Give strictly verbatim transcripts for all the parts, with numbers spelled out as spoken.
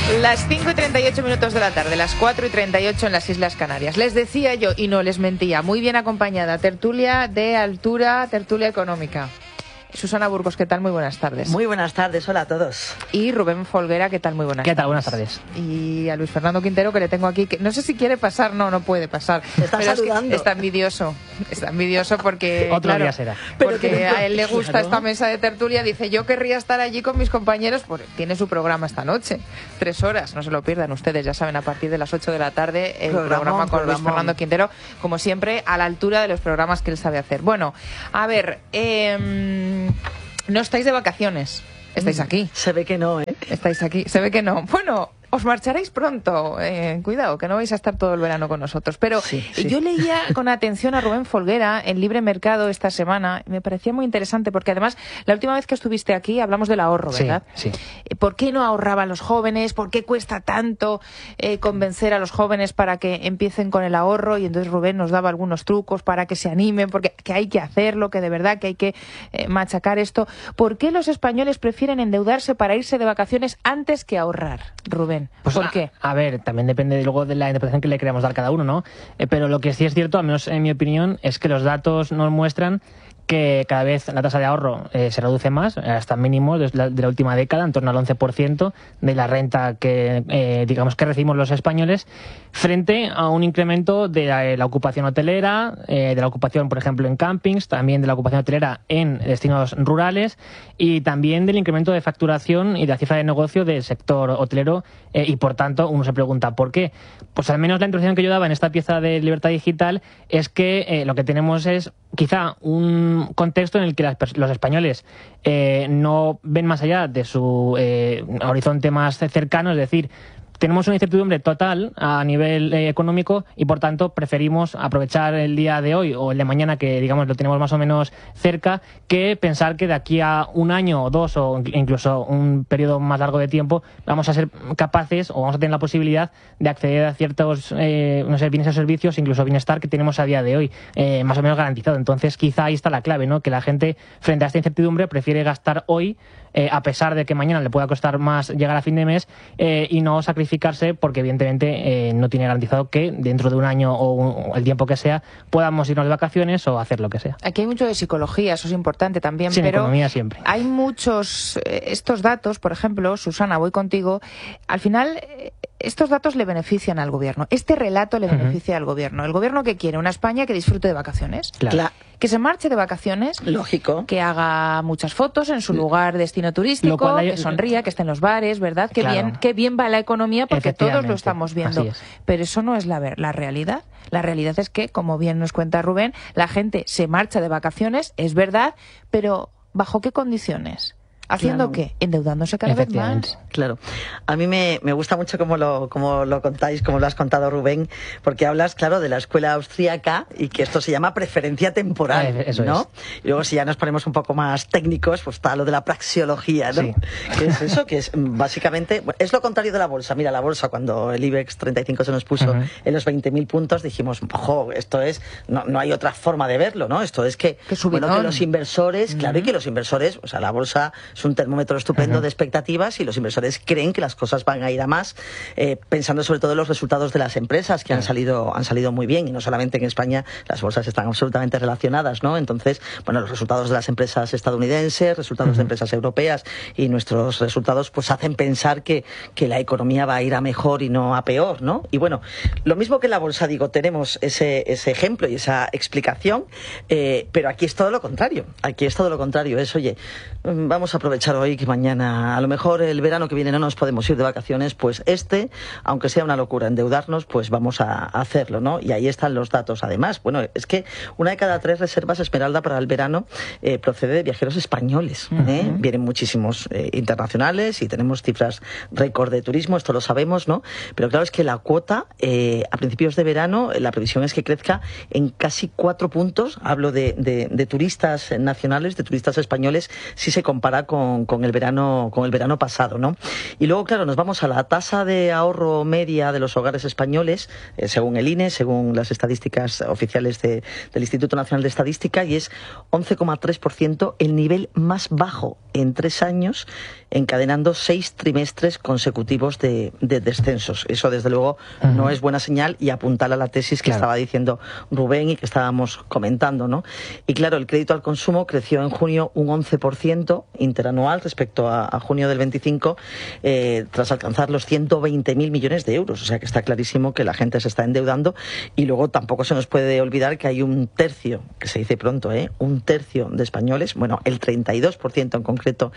Las cinco y treinta y ocho minutos de la tarde, las cuatro y treinta y ocho en las Islas Canarias. Les decía yo, y no les mentía, muy bien acompañada, tertulia de altura, tertulia económica. Susana Burgos, ¿qué tal? Muy buenas tardes. Muy buenas tardes, hola a todos. Y Rubén Folguera, ¿qué tal? Muy buenas ¿Qué tardes. tal? Buenas tardes. Y a Luis Fernando Quintero, que le tengo aquí, que no sé si quiere pasar, no, no puede pasar. Está pero saludando. Es que está envidioso, está envidioso porque, Otro claro, día será. porque Pero a él le gusta claro. esta mesa de tertulia, dice, yo querría estar allí con mis compañeros, porque tiene su programa esta noche, tres horas, no se lo pierdan ustedes, ya saben, a partir de las ocho de la tarde, el Programón, programa con Luis programón. Fernando Quintero, como siempre, a la altura de los programas que él sabe hacer. Bueno, a ver, eh... no estáis de vacaciones, estáis aquí. Se ve que no, ¿eh? Estáis aquí, se ve que no. Bueno, os marcharéis pronto. Eh, cuidado, que no vais a estar todo el verano con nosotros. Pero Sí, sí. yo leía con atención a Rubén Folguera en Libre Mercado esta semana. Y me parecía muy interesante porque además la última vez que estuviste aquí hablamos del ahorro, ¿verdad? Sí, sí. Eh, ¿Por qué no ahorraban los jóvenes? ¿Por qué cuesta tanto eh, convencer a los jóvenes para que empiecen con el ahorro? Y entonces Rubén nos daba algunos trucos para que se animen, porque que hay que hacerlo, que de verdad que hay que eh, machacar esto. ¿Por qué los españoles prefieren endeudarse para irse de vacaciones antes que ahorrar, Rubén? Pues ¿Por a, qué? A ver, también depende luego de la interpretación que le queramos dar cada uno, ¿no? Eh, pero lo que sí es cierto, al menos en mi opinión, es que los datos nos muestran que cada vez la tasa de ahorro eh, se reduce más, hasta mínimos desde la, de la última década, en torno al once por ciento de la renta que eh, digamos que recibimos los españoles, frente a un incremento de la, la ocupación hotelera, eh, de la ocupación, por ejemplo, en campings, también de la ocupación hotelera en destinos rurales y también del incremento de facturación y de la cifra de negocio del sector hotelero eh, y, por tanto, uno se pregunta ¿por qué? Pues al menos la introducción que yo daba en esta pieza de Libertad Digital es que eh, lo que tenemos es quizá un contexto en el que las, los españoles eh, no ven más allá de su eh, horizonte más cercano, es decir, tenemos una incertidumbre total a nivel eh, económico y, por tanto, preferimos aprovechar el día de hoy o el de mañana, que digamos lo tenemos más o menos cerca, que pensar que de aquí a un año o dos o incluso un periodo más largo de tiempo vamos a ser capaces o vamos a tener la posibilidad de acceder a ciertos eh, no sé, bienes o servicios, incluso bienestar que tenemos a día de hoy, eh, más o menos garantizado. Entonces, quizá ahí está la clave, ¿no? Que la gente, frente a esta incertidumbre, prefiere gastar hoy, eh, a pesar de que mañana le pueda costar más llegar a fin de mes, eh, y no sacrificarse porque evidentemente eh, no tiene garantizado que dentro de un año o, un, o el tiempo que sea podamos irnos de vacaciones o hacer lo que sea. Aquí hay mucho de psicología, eso es importante también, Sí, en pero economía siempre. hay muchos, eh, estos datos, por ejemplo, Susana, voy contigo, al final eh, estos datos le benefician al gobierno, este relato le beneficia uh-huh. al gobierno. ¿El gobierno qué quiere? ¿Una España que disfrute de vacaciones? Claro. Claro. Que se marche de vacaciones, lógico, que haga muchas fotos en su lugar destino turístico, hay... que sonría, que esté en los bares, ¿verdad? Que claro. bien, que bien va la economía porque todos lo estamos viendo. Pero eso no es la, la realidad. La realidad es que, como bien nos cuenta Rubén, la gente se marcha de vacaciones, es verdad, pero ¿bajo qué condiciones? ¿Haciendo claro. qué? Endeudándose cada vez más. Claro. A mí me, me gusta mucho cómo lo, cómo lo contáis, cómo lo has contado, Rubén, porque hablas, claro, de la escuela austríaca y que esto se llama preferencia temporal, ah, eso ¿no? Es. Y luego, si ya nos ponemos un poco más técnicos, pues está lo de la praxeología, ¿no? Sí. ¿Qué es eso? Que es básicamente, es lo contrario de la bolsa. Mira, la bolsa, cuando el IBEX treinta y cinco se nos puso uh-huh. en los veinte mil puntos, dijimos, ojo, esto es, no, no hay otra forma de verlo, ¿no? Esto es que, bueno, que los inversores, uh-huh. claro, y que los inversores, o sea, la bolsa es un termómetro estupendo Uh-huh. de expectativas y los inversores creen que las cosas van a ir a más, eh, pensando sobre todo en los resultados de las empresas que uh-huh. han salido han salido muy bien, y no solamente en España, las bolsas están absolutamente relacionadas, ¿no? Entonces, bueno, los resultados de las empresas estadounidenses, resultados uh-huh. de empresas europeas y nuestros resultados pues hacen pensar que, que la economía va a ir a mejor y no a peor, ¿no? Y bueno, lo mismo que en la bolsa, digo, tenemos ese, ese ejemplo y esa explicación, eh, pero aquí es todo lo contrario, aquí es todo lo contrario, es, oye, vamos a aprovechar hoy que mañana a lo mejor el verano que viene no nos podemos ir de vacaciones, pues este, aunque sea una locura endeudarnos, pues vamos a hacerlo, ¿no? Y ahí están los datos. Además, bueno, es que una de cada tres reservas Esmeralda para el verano eh, procede de viajeros españoles, ¿eh? Uh-huh. Vienen muchísimos eh, internacionales y tenemos cifras récord de turismo, esto lo sabemos, ¿no? Pero claro, es que la cuota eh, a principios de verano, la previsión es que crezca en casi cuatro puntos, hablo de, de, de turistas nacionales, de turistas españoles, si se compara con con, con el verano con el verano pasado, ¿no? Y luego, claro, nos vamos a la tasa de ahorro media de los hogares españoles, eh, según el I N E, según las estadísticas oficiales de, del Instituto Nacional de Estadística, y es once coma tres por ciento, el nivel más bajo en tres años, encadenando seis trimestres consecutivos de, de descensos. Eso, desde luego, uh-huh. no es buena señal y apuntala a la tesis que claro. estaba diciendo Rubén y que estábamos comentando, ¿no? Y claro, el crédito al consumo creció en junio un once por ciento interanual respecto a, a junio del veinticinco, eh, tras alcanzar los ciento veinte mil millones de euros. O sea que está clarísimo que la gente se está endeudando, y luego tampoco se nos puede olvidar que hay un tercio, que se dice pronto, ¿eh? un tercio de españoles, bueno, el treinta y dos por ciento en concreto,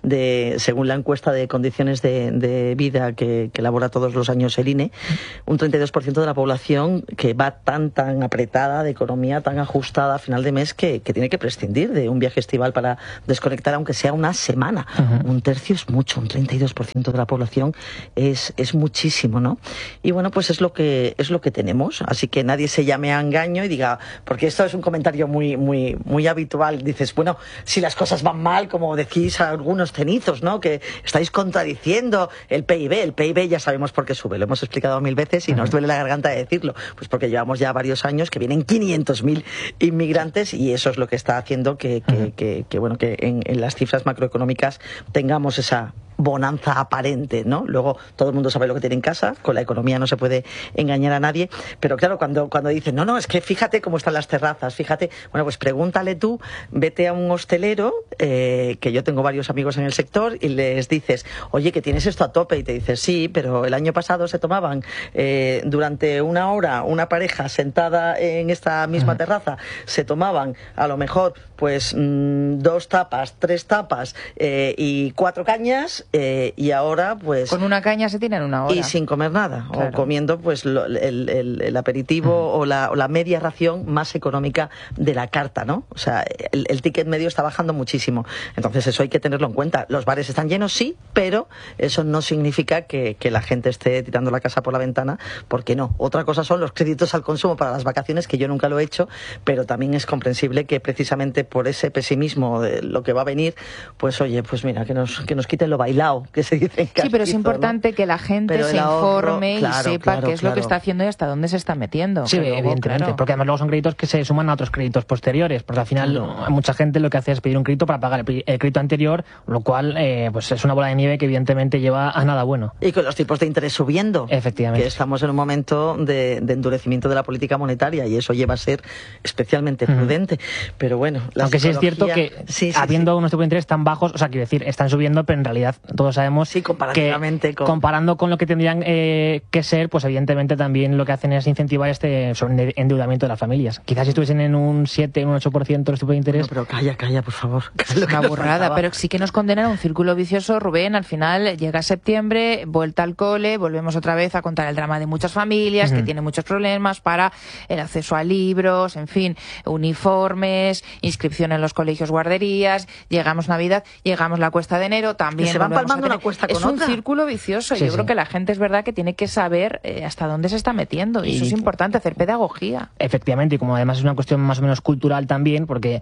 de según la encuesta de condiciones de, de vida que, que elabora todos los años el I N E, un treinta y dos por ciento de la población que va tan tan apretada de economía, tan ajustada a final de mes, que, que tiene que prescindir de un viaje estival para desconectar, aunque sea una semana. Uh-huh. Un tercio es mucho, un treinta y dos por ciento de la población es, es muchísimo, ¿no? Y bueno, pues es lo que es lo que tenemos, así que nadie se llame a engaño y diga, porque esto es un comentario muy muy muy habitual, dices, bueno, si las cosas van mal, como decís algunos cenizos, ¿no? Que estáis contradiciendo el P I B, el P I B ya sabemos por qué sube, lo hemos explicado mil veces y uh-huh. nos duele la garganta de decirlo, pues porque llevamos ya varios años que vienen quinientos mil inmigrantes, y eso es lo que está haciendo que, que, uh-huh. que, que bueno, que en, en las cifras macroeconómicas tengamos esa bonanza aparente, ¿no? Luego todo el mundo sabe lo que tiene en casa, con la economía no se puede engañar a nadie, pero claro, cuando, cuando dicen, no, no, es que fíjate cómo están las terrazas, fíjate, bueno, pues pregúntale tú, vete a un hostelero, eh, que yo tengo varios amigos en el sector, y les dices, oye, que tienes esto a tope, y te dices, sí, pero el año pasado se tomaban eh, durante una hora una pareja sentada en esta misma terraza, se tomaban a lo mejor pues mmm, dos tapas, tres tapas eh, y cuatro cañas, eh, y ahora pues con una caña se tienen una hora y sin comer nada, claro. o comiendo pues lo, el, el, el aperitivo uh-huh. o, la, o la media ración más económica de la carta, ¿no? O sea, el, el ticket medio está bajando muchísimo, entonces eso hay que tenerlo en cuenta. Los bares están llenos, sí, pero eso no significa que, que la gente esté tirando la casa por la ventana, porque no. Otra cosa son los créditos al consumo para las vacaciones, que yo nunca lo he hecho, pero también es comprensible que precisamente por ese pesimismo de lo que va a venir, pues oye, pues mira, que nos, que nos quiten lo bailado, que se dice en castizo, sí, pero es importante, ¿no? Que la gente pero se ahorro, informe claro, y sepa claro, qué es claro. lo que está haciendo y hasta dónde se está metiendo. Sí, luego, evidentemente, claro. porque además luego son créditos que se suman a otros créditos posteriores, porque al final claro. mucha gente lo que hace es pedir un crédito para pagar el, el crédito anterior, lo cual eh, pues es una bola de nieve que evidentemente lleva a nada bueno. Y con los tipos de interés subiendo. Efectivamente. Que estamos en un momento de, de endurecimiento de la política monetaria, y eso lleva a ser especialmente prudente. Uh-huh. Pero bueno, la aunque sí es cierto que sí, sí, habiendo sí. unos tipos de interés tan bajos, o sea, quiero decir, están subiendo, pero en realidad todos sabemos sí, comparativamente que con... comparando con lo que tendrían eh, que ser, pues evidentemente también lo que hacen es incentivar este endeudamiento de las familias. Quizás si estuviesen en un siete, un ocho por ciento los tipos de interés... No, pero calla, calla, por favor. Es una burrada, pero sí que nos condenan a un círculo vicioso, Rubén. Al final llega septiembre, vuelta al cole, volvemos otra vez a contar el drama de muchas familias uh-huh. que tienen muchos problemas para el acceso a libros, en fin, uniformes, inscripción en los colegios, guarderías, llegamos Navidad, llegamos la cuesta de enero, también... Que se van palmando una cuesta con es otra. Es un círculo vicioso. Sí, Yo sí. creo que la gente es verdad que tiene que saber eh, hasta dónde se está metiendo, y, y eso es importante, hacer pedagogía. Efectivamente, y como además es una cuestión más o menos cultural también, porque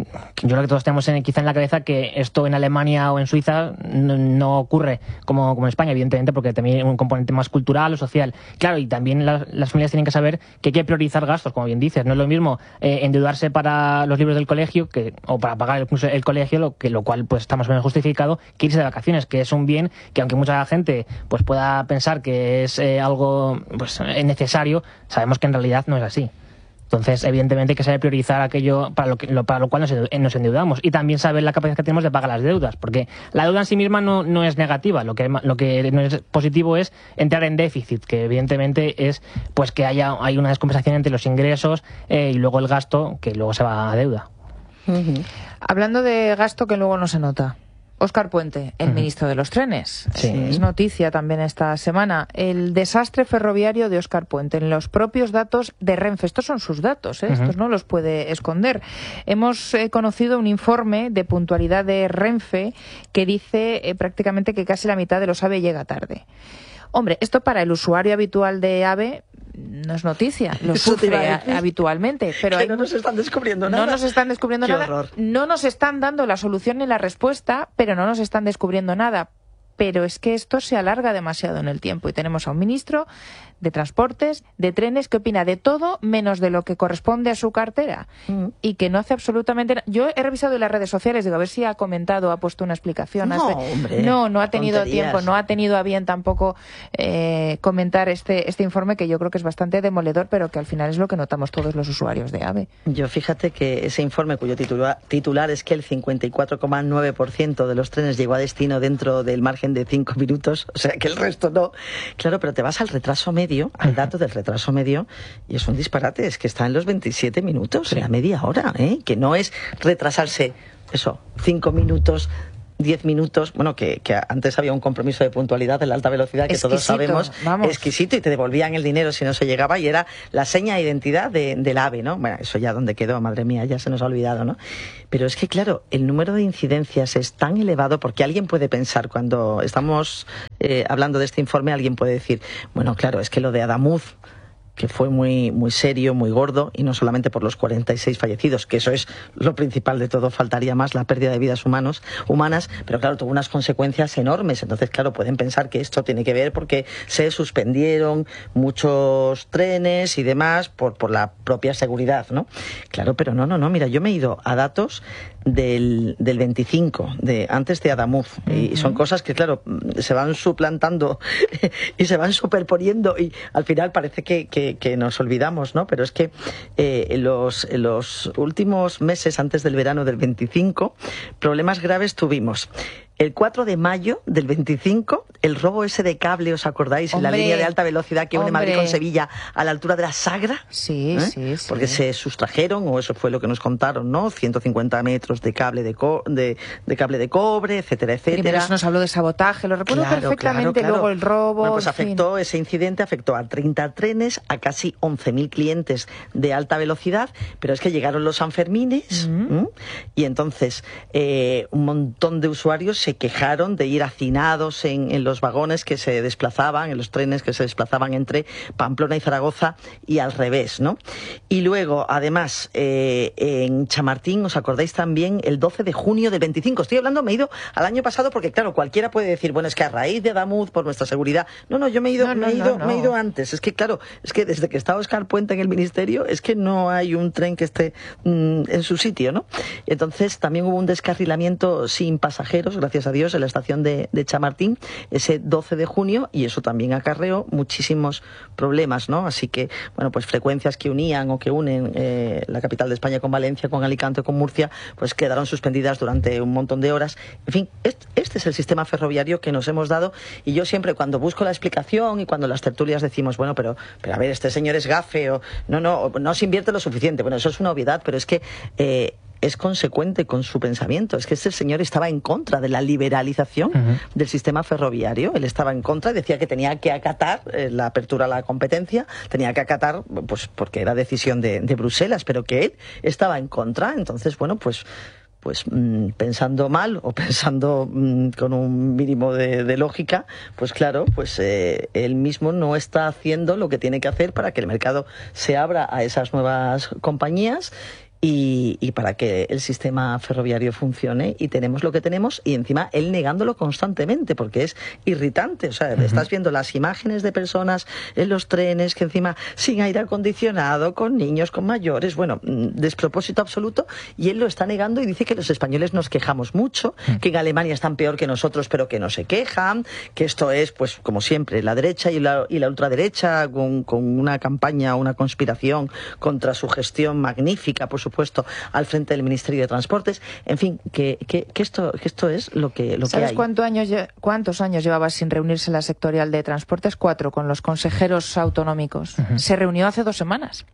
yo creo que todos tenemos en, quizá en la cabeza que esto en Alemania o en Suiza no, no ocurre como, como en España, evidentemente, porque también hay un componente más cultural o social. Claro, y también la, las familias tienen que saber que hay que priorizar gastos, como bien dices. No es lo mismo eh, endeudarse para los libros del colegio que, o para pagar el, el colegio, lo, que, lo cual pues está más o menos justificado, que irse de vacaciones, que es un bien que aunque mucha gente pues pueda pensar que es eh, algo pues necesario, sabemos que en realidad no es así. Entonces, evidentemente, hay que saber priorizar aquello para lo, que, lo, para lo cual nos, nos endeudamos, y también saber la capacidad que tenemos de pagar las deudas, porque la deuda en sí misma no, no es negativa. Lo que, lo que no es positivo es entrar en déficit, que evidentemente es pues que haya hay una descompensación entre los ingresos eh, y luego el gasto, que luego se va a deuda. Uh-huh. Hablando de gasto que luego no se nota, Óscar Puente, el uh-huh. ministro de los trenes. Sí. Es noticia también esta semana. El desastre ferroviario de Óscar Puente en los propios datos de Renfe. Estos son sus datos, ¿eh? uh-huh. Estos no los puede esconder. Hemos eh, conocido un informe de puntualidad de Renfe que dice eh, prácticamente que casi la mitad de los AVE llega tarde. Hombre, esto para el usuario habitual de AVE no es noticia, lo sufre habitualmente. Pero que hay, no nos están descubriendo nada. No nos están descubriendo Qué nada. Horror. No nos están dando la solución ni la respuesta, pero no nos están descubriendo nada. Pero es que esto se alarga demasiado en el tiempo y tenemos a un ministro de Transportes, de Trenes, que opina de todo menos de lo que corresponde a su cartera mm. y que no hace absolutamente nada. Yo he revisado en las redes sociales, digo, a ver si ha comentado, ha puesto una explicación. No, hombre, no, no ha tenido tonterías. tiempo, no ha tenido a bien tampoco eh, comentar este, este informe, que yo creo que es bastante demoledor, pero que al final es lo que notamos todos los usuarios de AVE. Yo fíjate que ese informe, cuyo titular, titular es que el cincuenta y cuatro coma nueve por ciento de los trenes llegó a destino dentro del margen de cinco minutos, o sea que el resto no. Claro, pero te vas al retraso medio, al dato del retraso medio, y es un disparate, es que está en los veintisiete minutos, sí. en la media hora, ¿eh? Que no es retrasarse, eso, cinco minutos, diez minutos, bueno, que, que antes había un compromiso de puntualidad en la alta velocidad que exquisito, todos sabemos, vamos. exquisito, y te devolvían el dinero si no se llegaba, y era la seña de identidad de, del AVE, ¿no? Bueno, eso ya donde quedó, madre mía, ya se nos ha olvidado, ¿no? Pero es que, claro, el número de incidencias es tan elevado, porque alguien puede pensar, cuando estamos eh, hablando de este informe, alguien puede decir, bueno, claro, es que lo de Adamuz, que fue muy muy serio, muy gordo, y no solamente por los cuarenta y seis fallecidos, que eso es lo principal de todo, faltaría más la pérdida de vidas humanos, humanas, pero claro, tuvo unas consecuencias enormes. Entonces, claro, pueden pensar que esto tiene que ver porque se suspendieron muchos trenes y demás por, por la propia seguridad, ¿no? Claro, pero no, no, no, mira, yo me he ido a datos del, del veinticinco, de antes de Adamuz, uh-huh. y son cosas que, claro, se van suplantando y se van superponiendo, y al final parece que, que que nos olvidamos, ¿no? Pero es que eh, los, los últimos meses antes del verano del veinticinco, problemas graves tuvimos. El cuatro de mayo del veinticinco, el robo ese de cable, ¿os acordáis? Hombre, en la línea de alta velocidad que une hombre. Madrid con Sevilla a la altura de la Sagra. Sí, ¿eh? sí, sí. Porque se sustrajeron, o eso fue lo que nos contaron, ¿no? ciento cincuenta metros de cable de, co de, de cable de cobre, etcétera, etcétera. Primero se nos habló de sabotaje, lo recuerdo claro, perfectamente, claro, claro. luego el robo... Bueno, pues afectó, fin. ese incidente afectó a treinta trenes, a casi once mil clientes de alta velocidad, pero es que llegaron los Sanfermines, uh-huh. ¿eh? Y entonces eh, un montón de usuarios se quejaron de ir hacinados en, en los vagones que se desplazaban, en los trenes que se desplazaban entre Pamplona y Zaragoza y al revés, ¿no? Y luego, además, eh, en Chamartín, ¿os acordáis también? El doce de junio del veinticinco. Estoy hablando, me he ido al año pasado porque, claro, cualquiera puede decir, bueno, es que a raíz de Adamuz, por nuestra seguridad. No, no, yo me he ido, no, no, me he ido, no, no. me he ido antes. Es que, claro, es que desde que está Óscar Puente en el Ministerio, es que no hay un tren que esté mmm, en su sitio, ¿no? Entonces, también hubo un descarrilamiento sin pasajeros, gracias a Dios, en la estación De, de Chamartín ese doce de junio, y eso también acarreó muchísimos problemas, ¿no? Así que, bueno, pues frecuencias que unían o que unen eh, la capital de España con Valencia, con Alicante o con Murcia, pues quedaron suspendidas durante un montón de horas. En fin, este, este es el sistema ferroviario que nos hemos dado, y yo siempre cuando busco la explicación y cuando las tertulias decimos, bueno, pero, pero a ver, este señor es gafe, o no, no, no se invierte lo suficiente. Bueno, eso es una obviedad, pero es que eh, es consecuente con su pensamiento. Es que este señor estaba en contra de la liberalización uh-huh. del sistema ferroviario. Él estaba en contra y decía que tenía que acatar eh, la apertura a la competencia, tenía que acatar, pues porque era decisión de, de Bruselas, pero que él estaba en contra. Entonces, bueno, pues pues mmm, pensando mal o pensando mmm, con un mínimo de, de lógica, pues claro, pues eh, él mismo no está haciendo lo que tiene que hacer para que el mercado se abra a esas nuevas compañías Y, y para que el sistema ferroviario funcione, y tenemos lo que tenemos, y encima él negándolo constantemente, porque es irritante. O sea, uh-huh. estás viendo las imágenes de personas en los trenes que encima sin aire acondicionado, con niños, con mayores, bueno, despropósito absoluto, y él lo está negando y dice que los españoles nos quejamos mucho, uh-huh. que en Alemania están peor que nosotros pero que no se quejan, que esto es, pues como siempre, la derecha y la, y la ultraderecha con, con una campaña, una conspiración contra su gestión magnífica, por su supuesto, al frente del Ministerio de Transportes. En fin, que, que, que, esto, que esto es lo que, lo que hay. ¿Sabes cuántos años, cuántos años llevaba sin reunirse la sectorial de Transportes? Cuatro, con los consejeros autonómicos. Uh-huh. Se reunió hace dos semanas.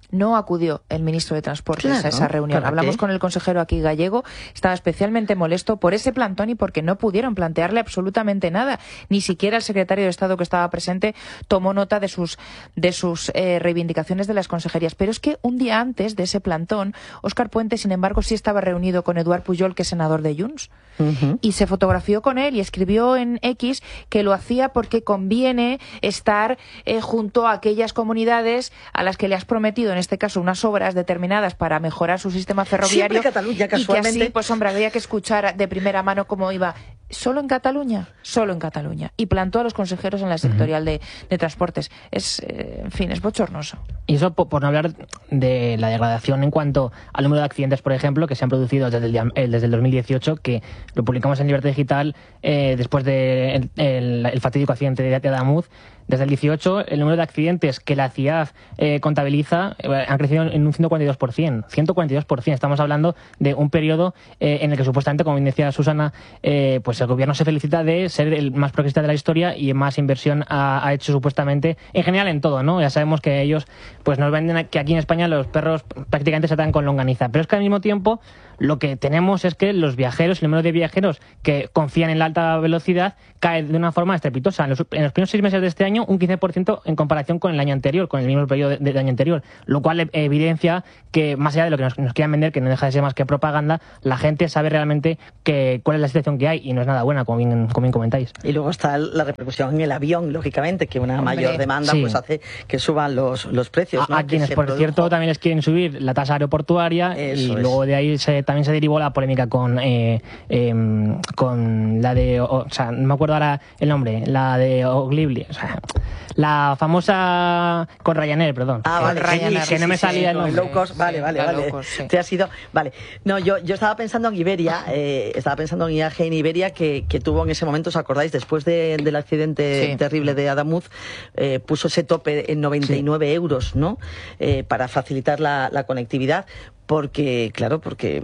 No acudió el ministro de Transportes claro, a esa reunión. Hablamos qué? con el consejero aquí gallego, estaba especialmente molesto por ese plantón y porque no pudieron plantearle absolutamente nada. Ni siquiera el secretario de Estado que estaba presente tomó nota de sus, de sus eh, reivindicaciones de las consejerías. Pero es que un día antes de ese plantón, Óscar Puente, sin embargo, sí estaba reunido con Eduard Pujol, que es senador de Junts, uh-huh. y se fotografió con él y escribió en X que lo hacía porque conviene estar eh, junto a aquellas comunidades a las que le has prometido, en este caso, unas obras determinadas para mejorar su sistema ferroviario. Siempre Cataluña, casualmente. Y que así, pues hombre, había que escuchar de primera mano cómo iba. ¿Solo en Cataluña? Solo en Cataluña. Y plantó a los consejeros en la sectorial uh-huh. de, de transportes. Es, eh, en fin, es bochornoso. Y eso por, por no hablar de la degradación en cuanto al número de accidentes, por ejemplo, que se han producido desde el, eh, desde el dos mil dieciocho, que lo publicamos en Libertad Digital eh, después del de el, el fatídico accidente de, de Adamuz. Desde el dieciocho, el número de accidentes que la C I A F eh, contabiliza eh, han crecido en un ciento cuarenta y dos por ciento. ciento cuarenta y dos por ciento. Estamos hablando de un periodo eh, en el que supuestamente, como bien decía Susana, eh, pues el gobierno se felicita de ser el más progresista de la historia y más inversión ha, ha hecho supuestamente, en general en todo, ¿no? Ya sabemos que ellos pues nos venden que aquí en España los perros prácticamente se atan con longaniza. Pero es que al mismo tiempo lo que tenemos es que los viajeros, el número de viajeros que confían en la alta velocidad cae de una forma estrepitosa. En los, en los primeros seis meses de este año, un quince por ciento en comparación con el año anterior, con el mismo periodo del de, de año anterior, lo cual evidencia que, más allá de lo que nos, nos quieran vender, que no deja de ser más que propaganda, la gente sabe realmente que, cuál es la situación que hay y no es nada buena, como bien, como bien comentáis. Y luego está la repercusión en el avión, lógicamente, que una Hombre, mayor demanda sí. pues hace que suban los, los precios. ¿no? A, a quienes, por produjo... cierto, también les quieren subir la tasa aeroportuaria. Eso y es. Luego de ahí se, también se derivó la polémica con, eh, eh, con la de, o, o sea, no me acuerdo ahora el nombre, la de Oglibli, o sea, la famosa con Ryanair, perdón. Ah, vale, Ryanair, sí, que no sí, me salía sí, el nombre. Low cost, vale, sí, vale, vale. Cost, sí. Te has ido, vale. No, yo, yo estaba pensando en Iberia, eh, estaba pensando en I A G en Iberia, que, que tuvo en ese momento, ¿os acordáis? Después de, del accidente sí. terrible de Adamuz, eh, puso ese tope en noventa y nueve sí. euros, ¿no? Eh, para facilitar la, la conectividad, porque, claro, porque...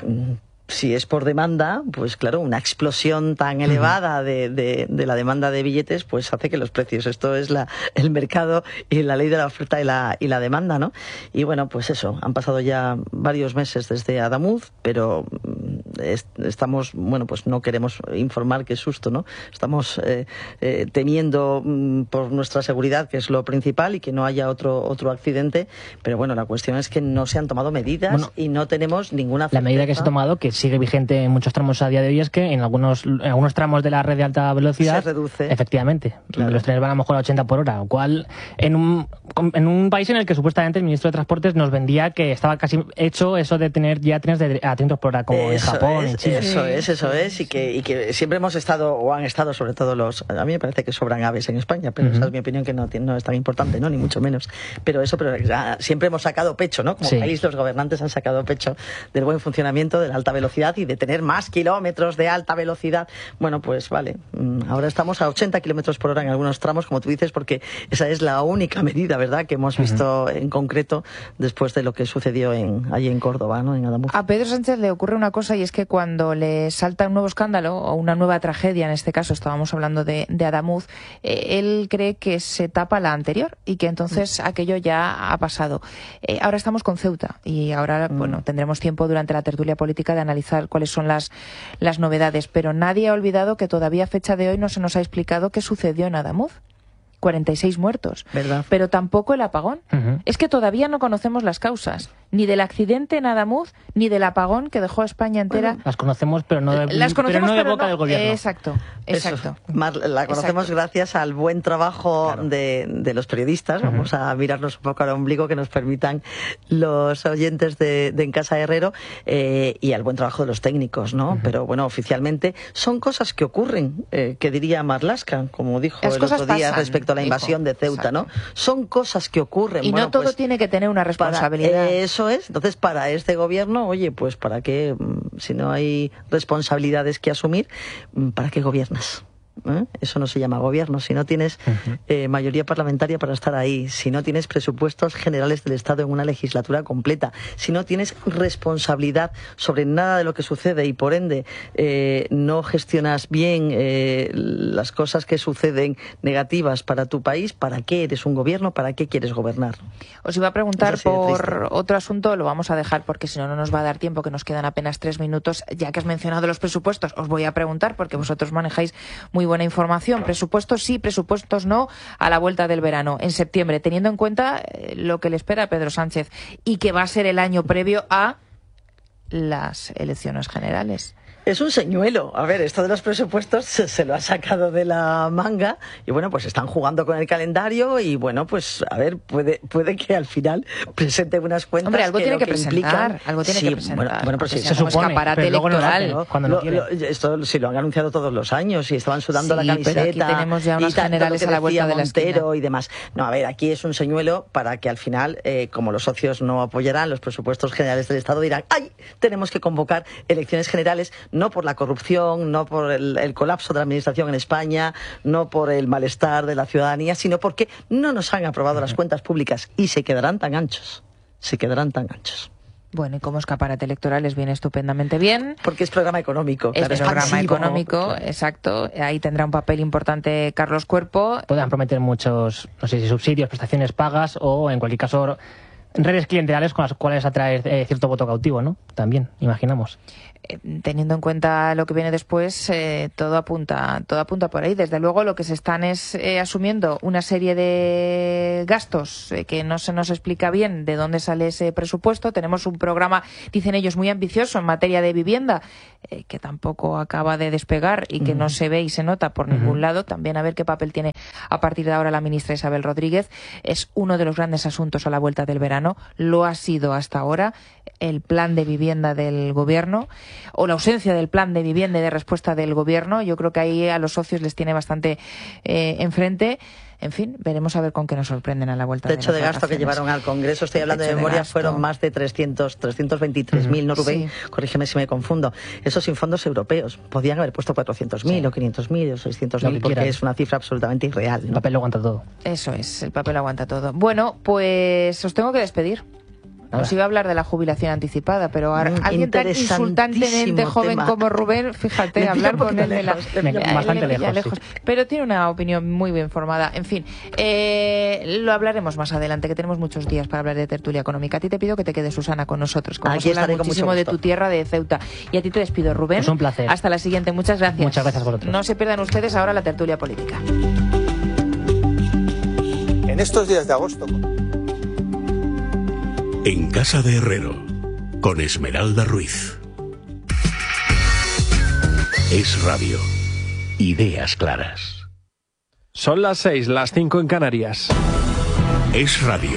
si es por demanda, pues claro, una explosión tan elevada de, de, de la demanda de billetes, pues hace que los precios, esto es la, el mercado y la ley de la oferta y la, y la demanda, ¿no? Y bueno, pues eso, han pasado ya varios meses desde Adamuz, pero es, estamos, bueno, pues no queremos informar, qué susto, ¿no? Estamos eh, eh, temiendo mm, por nuestra seguridad, que es lo principal, y que no haya otro, otro accidente, pero bueno, la cuestión es que no se han tomado medidas bueno, y no tenemos ninguna certeza. La medida que se ha tomado, que sigue vigente en muchos tramos a día de hoy, es que en algunos, en algunos tramos de la red de alta velocidad se reduce. Efectivamente, claro. Los trenes van a lo mejor a ochenta por hora, lo cual en un, en un país en el que supuestamente el ministro de Transportes nos vendía que estaba casi hecho eso de tener ya trenes de, a trescientos por hora, como eso en Japón, es, en China. Eso es, eso es, y que, y que siempre hemos estado, o han estado sobre todo los... A mí me parece que sobran aves en España, pero uh-huh. esa es mi opinión, que no, no es tan importante, ¿no? Ni mucho menos. Pero eso, pero ya, siempre hemos sacado pecho, ¿no? Como sí. país, los gobernantes han sacado pecho del buen funcionamiento de la alta velocidad y de tener más kilómetros de alta velocidad. Bueno, pues vale, ahora estamos a ochenta kilómetros por hora en algunos tramos, como tú dices, porque esa es la única medida, ¿verdad?, que hemos visto uh-huh. en concreto después de lo que sucedió en, allí en Córdoba, ¿no?, en Adamuz. A Pedro Sánchez le ocurre una cosa, y es que cuando le salta un nuevo escándalo o una nueva tragedia, en este caso estábamos hablando de, de Adamuz, eh, él cree que se tapa la anterior y que entonces uh-huh. aquello ya ha pasado. Eh, ahora estamos con Ceuta y ahora, uh-huh. bueno, tendremos tiempo durante la tertulia política de analizar cuáles son las las novedades, pero nadie ha olvidado que todavía a fecha de hoy no se nos ha explicado qué sucedió en Adamuz. cuarenta y seis muertos. ¿Verdad? Pero tampoco el apagón. Uh-huh. Es que todavía no conocemos las causas, ni del accidente en Adamuz, ni del apagón que dejó a España entera. Bueno, las conocemos, pero no de, las conocemos, pero no de pero boca no, del gobierno. Exacto, exacto. Eso, Mar, la conocemos exacto. gracias al buen trabajo claro. de, de los periodistas. Uh-huh. Vamos a mirarnos un poco al ombligo, que nos permitan los oyentes de, de En Casa Herrero, eh, y al buen trabajo de los técnicos, ¿no? Uh-huh. Pero bueno, oficialmente son cosas que ocurren, eh, que diría Marlaska, como dijo las el otro día pasan, respecto a la invasión hijo. de Ceuta, exacto. ¿no? Son cosas que ocurren. Y bueno, no todo pues, tiene que tener una responsabilidad. Para, eh, eso es. Entonces, para este gobierno, oye, pues ¿para qué? Si no hay responsabilidades que asumir, ¿para qué gobiernas? ¿eh? Eso no se llama gobierno. Si no tienes uh-huh. eh, mayoría parlamentaria para estar ahí, si no tienes presupuestos generales del Estado en una legislatura completa, si no tienes responsabilidad sobre nada de lo que sucede y por ende eh, no gestionas bien eh, las cosas que suceden negativas para tu país, ¿para qué eres un gobierno? ¿Para qué quieres gobernar? Os iba a preguntar por otro asunto, lo vamos a dejar porque si no, no nos va a dar tiempo, que nos quedan apenas tres minutos. Ya que has mencionado los presupuestos, os voy a preguntar, porque vosotros manejáis muy buena información. Presupuestos sí, presupuestos no, a la vuelta del verano, en septiembre, teniendo en cuenta lo que le espera a Pedro Sánchez y que va a ser el año previo a las elecciones generales. Es un señuelo. A ver, esto de los presupuestos se, se lo ha sacado de la manga y bueno, pues están jugando con el calendario y bueno, pues a ver, puede puede que al final presente unas cuentas. Hombre, algo que tiene que, que presentar, implican... algo tiene sí, que presentar. Bueno, bueno pues sí, se supone, escaparate electoral. No, cuando no lo, lo, esto sí lo han anunciado todos los años y estaban sudando sí, la camiseta. Pero aquí tenemos ya unas generales a la vuelta de la esquina y demás. No, a ver, aquí es un señuelo para que al final, eh, como los socios no apoyarán los presupuestos generales del Estado, dirán, ¡ay! Tenemos que convocar elecciones generales, no por la corrupción, no por el, el colapso de la administración en España, no por el malestar de la ciudadanía, sino porque no nos han aprobado las cuentas públicas y se quedarán tan anchos, se quedarán tan anchos. Bueno, y como escaparate electoral les viene estupendamente bien. Porque es programa económico. Es claro, programa expansivo, económico, claro. Exacto. Ahí tendrá un papel importante Carlos Cuerpo. Puedan prometer muchos, no sé si subsidios, prestaciones pagas o, en cualquier caso, redes clientelares con las cuales atraer eh, cierto voto cautivo, ¿no? También, imaginamos. Eh, teniendo en cuenta lo que viene después, eh, todo apunta todo apunta por ahí. Desde luego, lo que se están es eh, asumiendo una serie de gastos eh, que no se nos explica bien de dónde sale ese presupuesto. Tenemos un programa, dicen ellos, muy ambicioso en materia de vivienda, eh, que tampoco acaba de despegar y que uh-huh. no se ve y se nota por uh-huh. ningún lado. También a ver qué papel tiene a partir de ahora la ministra Isabel Rodríguez. Es uno de los grandes asuntos a la vuelta del verano. Lo ha sido hasta ahora el plan de vivienda del gobierno, o la ausencia del plan de vivienda y de respuesta del gobierno. Yo creo que ahí a los socios les tiene bastante eh, enfrente. En fin, veremos a ver con qué nos sorprenden a la vuelta de las techo de gasto que llevaron al Congreso, estoy hablando de memoria, de fueron más de trescientos, trescientos veintitrés mil, ¿no, Rubén? Sí. Corrígeme si me confundo. Eso sin fondos europeos. Podían haber puesto cuatrocientos mil, sí. o quinientos mil, o seiscientos mil, porque es una cifra absolutamente irreal, ¿no? El papel lo aguanta todo. Eso es, el papel aguanta todo. Bueno, pues os tengo que despedir. Os iba a hablar de la jubilación anticipada, pero a, mm, alguien tan insultantemente joven tema. como Rubén, fíjate, hablar con él de la... Me, bastante lejos, lejos. Sí. Pero tiene una opinión muy bien formada. En fin, eh, lo hablaremos más adelante, que tenemos muchos días para hablar de tertulia económica. A ti te pido que te quedes, Susana, con nosotros. Como Aquí estaré con muchísimo de tu tierra, de Ceuta. Y a ti te despido, Rubén. Es un placer. Hasta la siguiente. Muchas gracias. Muchas gracias por otros. No se pierdan ustedes ahora la tertulia política. En estos días de agosto... En Casa de Herrero, con Esmeralda Ruiz. Es Radio. Ideas claras. Son las seis, las cinco en Canarias. Es Radio.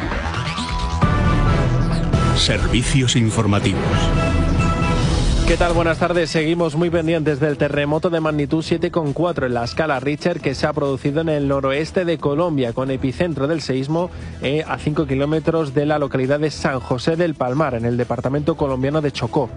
Servicios informativos. ¿Qué tal? Buenas tardes. Seguimos muy pendientes del terremoto de magnitud siete coma cuatro en la escala Richter que se ha producido en el noroeste de Colombia, con epicentro del seísmo eh, a cinco kilómetros de la localidad de San José del Palmar, en el departamento colombiano de Chocó.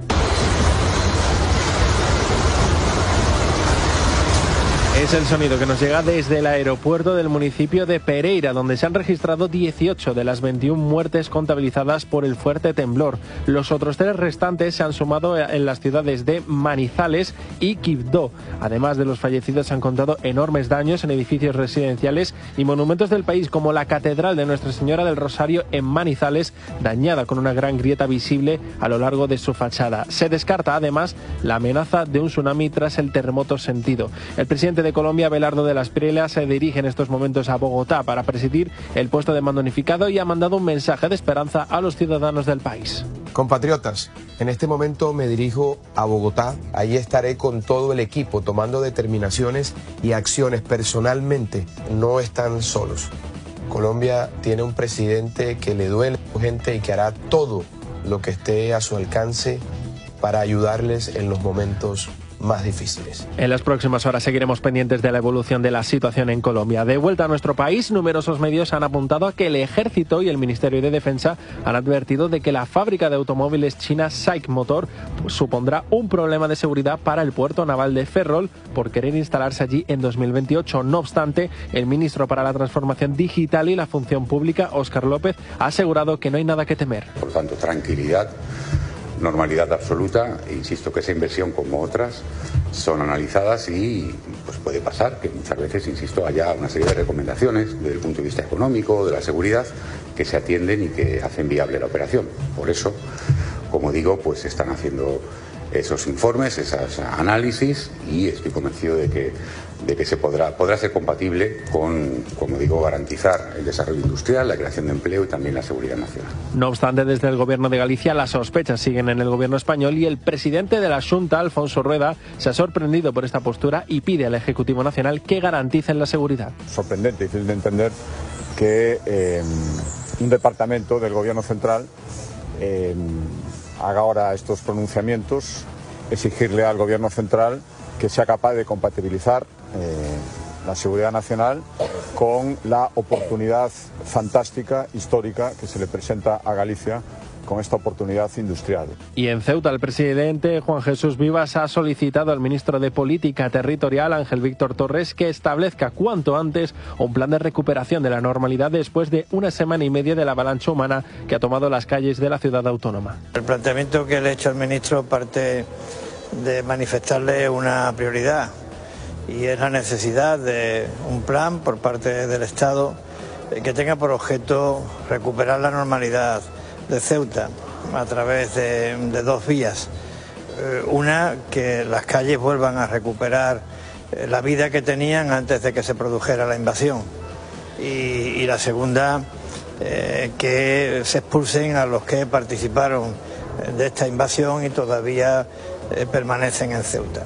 Es el sonido que nos llega desde el aeropuerto del municipio de Pereira, donde se han registrado dieciocho de las veintiuna muertes contabilizadas por el fuerte temblor. Los otros tres restantes se han sumado en las ciudades de Manizales y Quibdó. Además de los fallecidos, se han contado enormes daños en edificios residenciales y monumentos del país, como la Catedral de Nuestra Señora del Rosario en Manizales, dañada con una gran grieta visible a lo largo de su fachada. Se descarta además la amenaza de un tsunami tras el terremoto sentido. El presidente de Colombia, Abelardo de la Espriella, se dirige en estos momentos a Bogotá para presidir el puesto de mando unificado y ha mandado un mensaje de esperanza a los ciudadanos del país. Compatriotas, en este momento me dirijo a Bogotá. Allí estaré con todo el equipo tomando determinaciones y acciones. Personalmente no están solos. Colombia tiene un presidente que le duele a la gente y que hará todo lo que esté a su alcance para ayudarles en los momentos más difíciles. En las próximas horas seguiremos pendientes de la evolución de la situación en Colombia. De vuelta a nuestro país, numerosos medios han apuntado a que el Ejército y el Ministerio de Defensa han advertido de que la fábrica de automóviles china SAIC Motor pues, supondrá un problema de seguridad para el puerto naval de Ferrol por querer instalarse allí en dos mil veintiocho. No obstante, el ministro para la Transformación Digital y la Función Pública, Óscar López, ha asegurado que no hay nada que temer. Por lo tanto, tranquilidad, normalidad absoluta. Insisto que esa inversión, como otras, son analizadas y pues puede pasar que muchas veces, insisto, haya una serie de recomendaciones desde el punto de vista económico, de la seguridad, que se atienden y que hacen viable la operación. Por eso, como digo, pues se están haciendo esos informes, esos análisis, y estoy convencido de que, de que se podrá, podrá ser compatible con, como digo, garantizar el desarrollo industrial, la creación de empleo y también la seguridad nacional. No obstante, desde el Gobierno de Galicia las sospechas siguen en el Gobierno español y el presidente de la Xunta, Alfonso Rueda, se ha sorprendido por esta postura y pide al Ejecutivo Nacional que garanticen la seguridad. Sorprendente, difícil de entender que eh, un departamento del Gobierno central eh, haga ahora estos pronunciamientos, exigirle al Gobierno central que sea capaz de compatibilizar eh, la seguridad nacional con la oportunidad fantástica, histórica, que se le presenta a Galicia con esta oportunidad industrial. Y en Ceuta, el presidente Juan Jesús Vivas ha solicitado al ministro de Política Territorial, Ángel Víctor Torres, que establezca cuanto antes un plan de recuperación de la normalidad después de una semana y media de la avalancha humana que ha tomado las calles de la ciudad autónoma. El planteamiento que le he hecho al ministro parte de manifestarle una prioridad, y es la necesidad de un plan por parte del Estado que tenga por objeto recuperar la normalidad de Ceuta a través de, de dos vías. Eh, una, que las calles vuelvan a recuperar eh, la vida que tenían antes de que se produjera la invasión. Y, y la segunda, eh, que se expulsen a los que participaron de esta invasión y todavía eh, permanecen en Ceuta.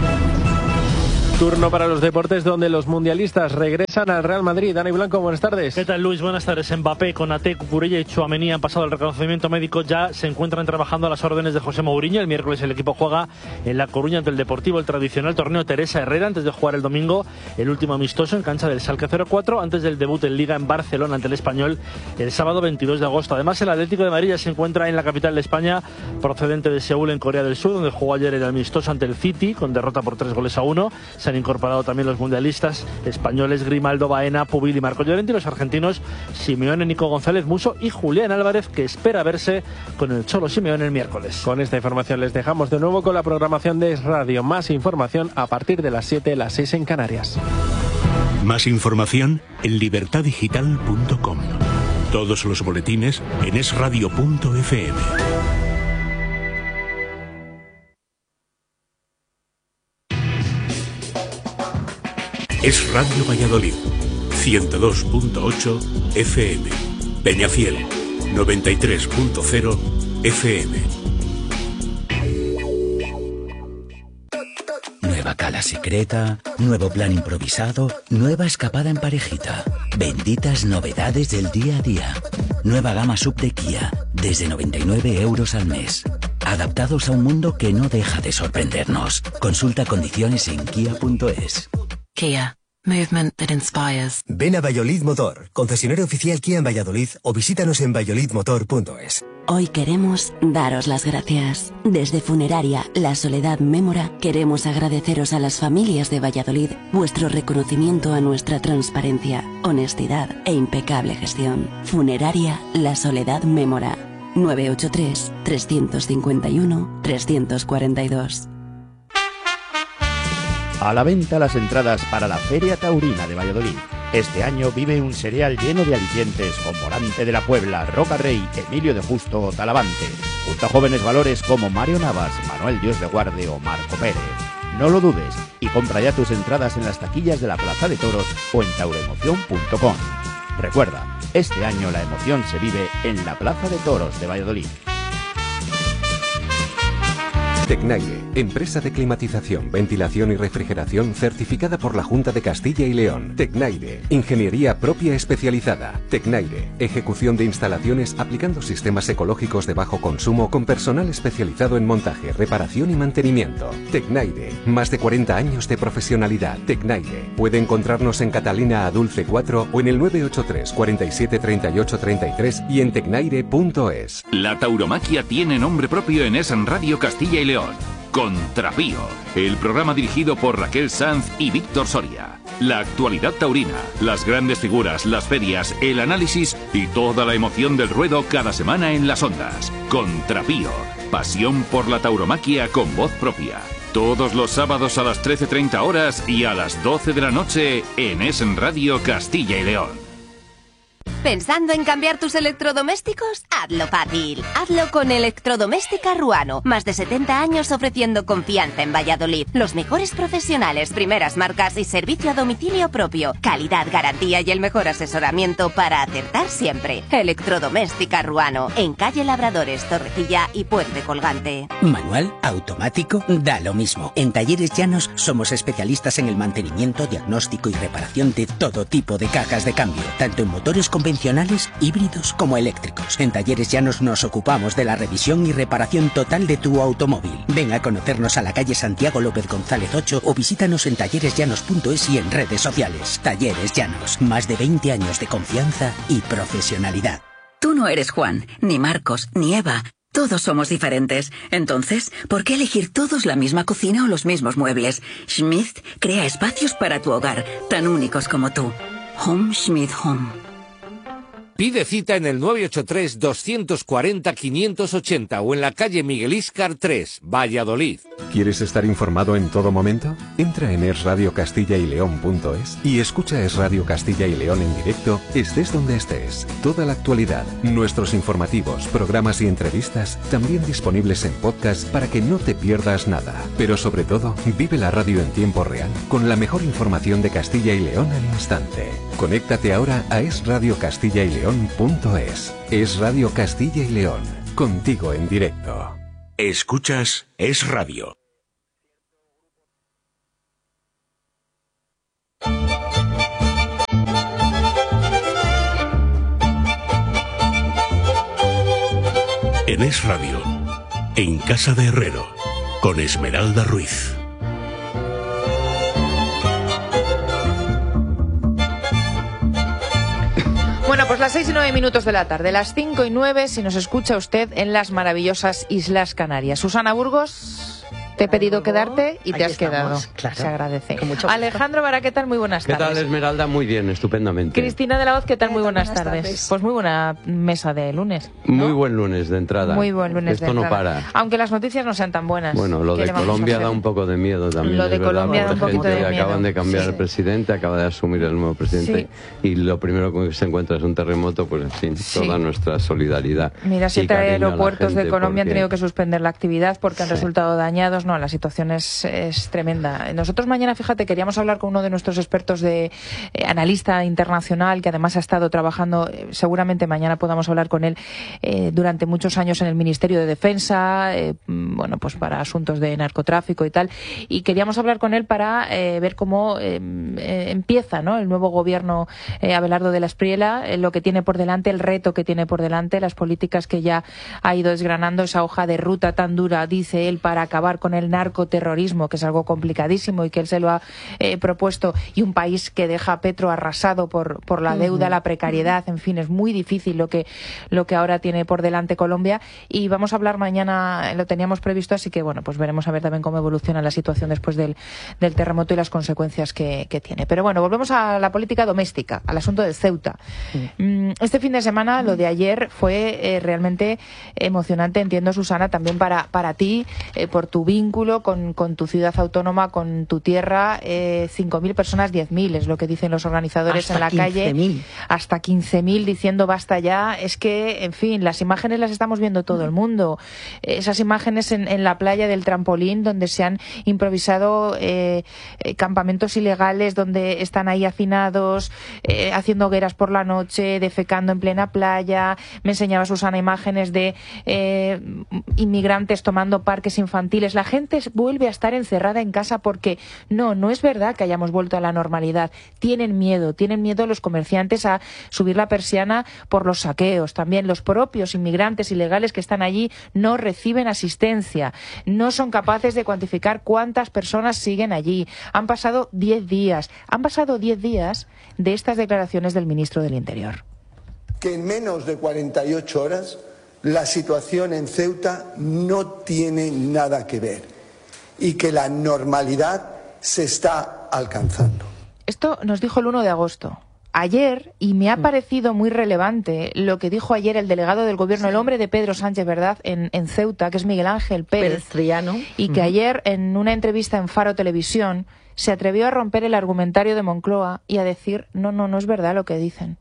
Turno para los deportes, donde los mundialistas regresan al Real Madrid. Dani Blanco, buenas tardes. ¿Qué tal, Luis? Buenas tardes. Mbappé, Konaté, Cucurella y Tchouaméni han pasado el reconocimiento médico. Ya se encuentran trabajando a las órdenes de José Mourinho. El miércoles el equipo juega en La Coruña ante el Deportivo, el tradicional torneo Teresa Herrera, antes de jugar el domingo el último amistoso en cancha del Schalke cero cuatro, antes del debut en Liga en Barcelona ante el Español el sábado veintidós de agosto. Además, el Atlético de Madrid ya se encuentra en la capital de España, procedente de Seúl, en Corea del Sur, donde jugó ayer el amistoso ante el City, con derrota por tres goles a uno. Se han incorporado también los mundialistas españoles Grimaldo, Baena, Pubil y Marco Llorente, y los argentinos Simeone, Nico González, Musso y Julián Álvarez, que espera verse con el Cholo Simeone el miércoles. Con esta información les dejamos de nuevo con la programación de Es Radio. Más información a partir de las siete, las seis en Canarias. Más información en libertad digital punto com. Todos los boletines en es radio punto efe eme. Es Radio Valladolid, ciento dos punto ocho efe eme. Peñafiel, noventa y tres punto cero efe eme. Nueva cala secreta, nuevo plan improvisado, nueva escapada en parejita. Benditas novedades del día a día. Nueva gama sub de Kia, desde noventa y nueve euros al mes. Adaptados a un mundo que no deja de sorprendernos. Consulta condiciones en kia punto es. Kia. Movement that inspires. Ven a Valladolid Motor, concesionario oficial Kia en Valladolid, o visítanos en valladolid motor punto es. Hoy queremos daros las gracias. Desde Funeraria La Soledad Mémora queremos agradeceros a las familias de Valladolid vuestro reconocimiento a nuestra transparencia, honestidad e impecable gestión. Funeraria La Soledad Mémora. nueve ocho tres, tres cinco uno, tres cuatro dos. A la venta las entradas para la Feria Taurina de Valladolid. Este año vive un serial lleno de alicientes con Morante de la Puebla, Roca Rey, Emilio de Justo o Talavante, junto a jóvenes valores como Mario Navas, Manuel Dios de Guarde o Marco Pérez. No lo dudes y compra ya tus entradas en las taquillas de la Plaza de Toros o en tauroemoción punto com. Recuerda, este año la emoción se vive en la Plaza de Toros de Valladolid. Tecnaire, empresa de climatización, ventilación y refrigeración certificada por la Junta de Castilla y León. Tecnaire, ingeniería propia especializada. Tecnaire, ejecución de instalaciones aplicando sistemas ecológicos de bajo consumo con personal especializado en montaje, reparación y mantenimiento. Tecnaire, más de cuarenta años de profesionalidad. Tecnaire, puede encontrarnos en Catalina Adulce cuatro o en el nueve ocho tres, cuarenta y siete, treinta y ocho, treinta y tres y en tecnaire punto es. La tauromaquia tiene nombre propio en Es Radio Castilla y León. Contrapío, el programa dirigido por Raquel Sanz y Víctor Soria. La actualidad taurina, las grandes figuras, las ferias, el análisis y toda la emoción del ruedo cada semana en las ondas. Contrapío, pasión por la tauromaquia con voz propia. Todos los sábados a las trece treinta horas y a las doce de la noche en Es Radio Castilla y León. ¿Pensando en cambiar tus electrodomésticos? Hazlo fácil. Hazlo con Electrodoméstica Ruano. Más de setenta años ofreciendo confianza en Valladolid. Los mejores profesionales, primeras marcas y servicio a domicilio propio. Calidad, garantía y el mejor asesoramiento para acertar siempre. Electrodoméstica Ruano. En calle Labradores, Torrecilla y Puente Colgante. Manual, automático, da lo mismo. En Talleres Llanos somos especialistas en el mantenimiento, diagnóstico y reparación de todo tipo de cajas de cambio. Tanto en motores convencionales, híbridos como eléctricos. En Talleres Llanos nos ocupamos de la revisión y reparación total de tu automóvil. Ven a conocernos a la calle Santiago López González ocho o visítanos en talleres llanos punto es y en redes sociales. Talleres Llanos, más de veinte años de confianza y profesionalidad. Tú no eres Juan, ni Marcos, ni Eva. Todos somos diferentes. Entonces, ¿por qué elegir todos la misma cocina o los mismos muebles? Schmidt crea espacios para tu hogar, tan únicos como tú. Home Schmidt Home. Pide cita en el nueve ocho tres, dos cuatro cero, cinco ochenta o en la calle Miguel Íscar tres, Valladolid. ¿Quieres estar informado en todo momento? Entra en es radio castilla y león punto es y escucha Es Radio Castilla y León en directo, estés donde estés. Toda la actualidad, nuestros informativos, programas y entrevistas, también disponibles en podcast para que no te pierdas nada. Pero sobre todo, vive la radio en tiempo real, con la mejor información de Castilla y León al instante. Conéctate ahora a es radio castilla y león punto es. Es Radio Castilla y León, contigo en directo. Escuchas Es Radio. En Es Radio, en Casa de Herrero, con Esmeralda Ruiz. Bueno, pues las seis y nueve minutos de la tarde, las cinco y nueve si nos escucha usted en las maravillosas Islas Canarias. Susana Burgos, te he pedido quedarte y te has quedado. Claro. Se agradece. Alejandro Vara, ¿qué tal? Muy buenas tardes. ¿Qué tal, Esmeralda? Muy bien, estupendamente. Cristina de la Hoz, ¿qué tal? Muy buenas, buenas tardes. tardes. Pues muy buena mesa de lunes, ¿no? Muy buen lunes de entrada. Muy buen lunes Esto de entrada. no para. Aunque las noticias no sean tan buenas. Bueno, lo de Colombia da un poco de miedo también. Lo de Colombia da un poquito de miedo. Acaban de cambiar sí. el presidente, acaba de asumir el nuevo presidente sí. y lo primero que se encuentra es un terremoto, pues en fin, sí. toda nuestra solidaridad. Mira, siete aeropuertos de Colombia han tenido que suspender la actividad porque han sí. resultado dañados. No, la situación es es tremenda. Nosotros mañana, fíjate, queríamos hablar con uno de nuestros expertos de eh, analista internacional que además ha estado trabajando, eh, seguramente mañana podamos hablar con él eh, durante muchos años en el Ministerio de Defensa, eh, bueno, pues para asuntos de narcotráfico y tal, y queríamos hablar con él para eh, ver cómo eh, eh, empieza, ¿no?, el nuevo gobierno eh, Abelardo de la Espriella, eh, lo que tiene por delante, el reto que tiene por delante, las políticas que ya ha ido desgranando, esa hoja de ruta tan dura, dice él, para acabar con el narcoterrorismo, que es algo complicadísimo y que él se lo ha eh, propuesto, y un país que deja a Petro arrasado por, por la deuda, uh-huh. la precariedad, en fin, es muy difícil lo que, lo que ahora tiene por delante Colombia, y vamos a hablar mañana, lo teníamos previsto, así que bueno, pues veremos a ver también cómo evoluciona la situación después del, del terremoto y las consecuencias que, que tiene. Pero bueno, volvemos a la política doméstica, al asunto de Ceuta. Uh-huh. Este fin de semana, lo de ayer fue eh, realmente emocionante, entiendo, Susana, también para, para ti, eh, por tu vínculo con, con tu ciudad autónoma, con tu tierra, eh, cinco mil personas, diez mil es lo que dicen los organizadores. Hasta en la calle. hasta quince mil diciendo basta ya. Es que, en fin, las imágenes las estamos viendo todo el mundo. Esas imágenes en, en la playa del trampolín donde se han improvisado eh, eh, campamentos ilegales, donde están ahí hacinados, eh, haciendo hogueras por la noche, defecando en plena playa. Me enseñaba Susana imágenes de eh, inmigrantes tomando parques infantiles. La gente vuelve a estar encerrada en casa porque no, no es verdad que hayamos vuelto a la normalidad. Tienen miedo, tienen miedo los comerciantes a subir la persiana por los saqueos. También los propios inmigrantes ilegales que están allí no reciben asistencia. No son capaces de cuantificar cuántas personas siguen allí. Han pasado diez días. Han pasado diez días de estas declaraciones del ministro del Interior. Que en menos de cuarenta y ocho horas la situación en Ceuta no tiene nada que ver y que la normalidad se está alcanzando. Esto nos dijo el uno de agosto. Ayer, y me ha parecido muy relevante lo que dijo ayer el delegado del Gobierno, sí. el hombre de Pedro Sánchez, ¿verdad?, en, en Ceuta, que es Miguel Ángel Pérez, Pérez Triano. Y que uh-huh. ayer, en una entrevista en Faro Televisión, se atrevió a romper el argumentario de Moncloa y a decir, no, no, no es verdad lo que dicen.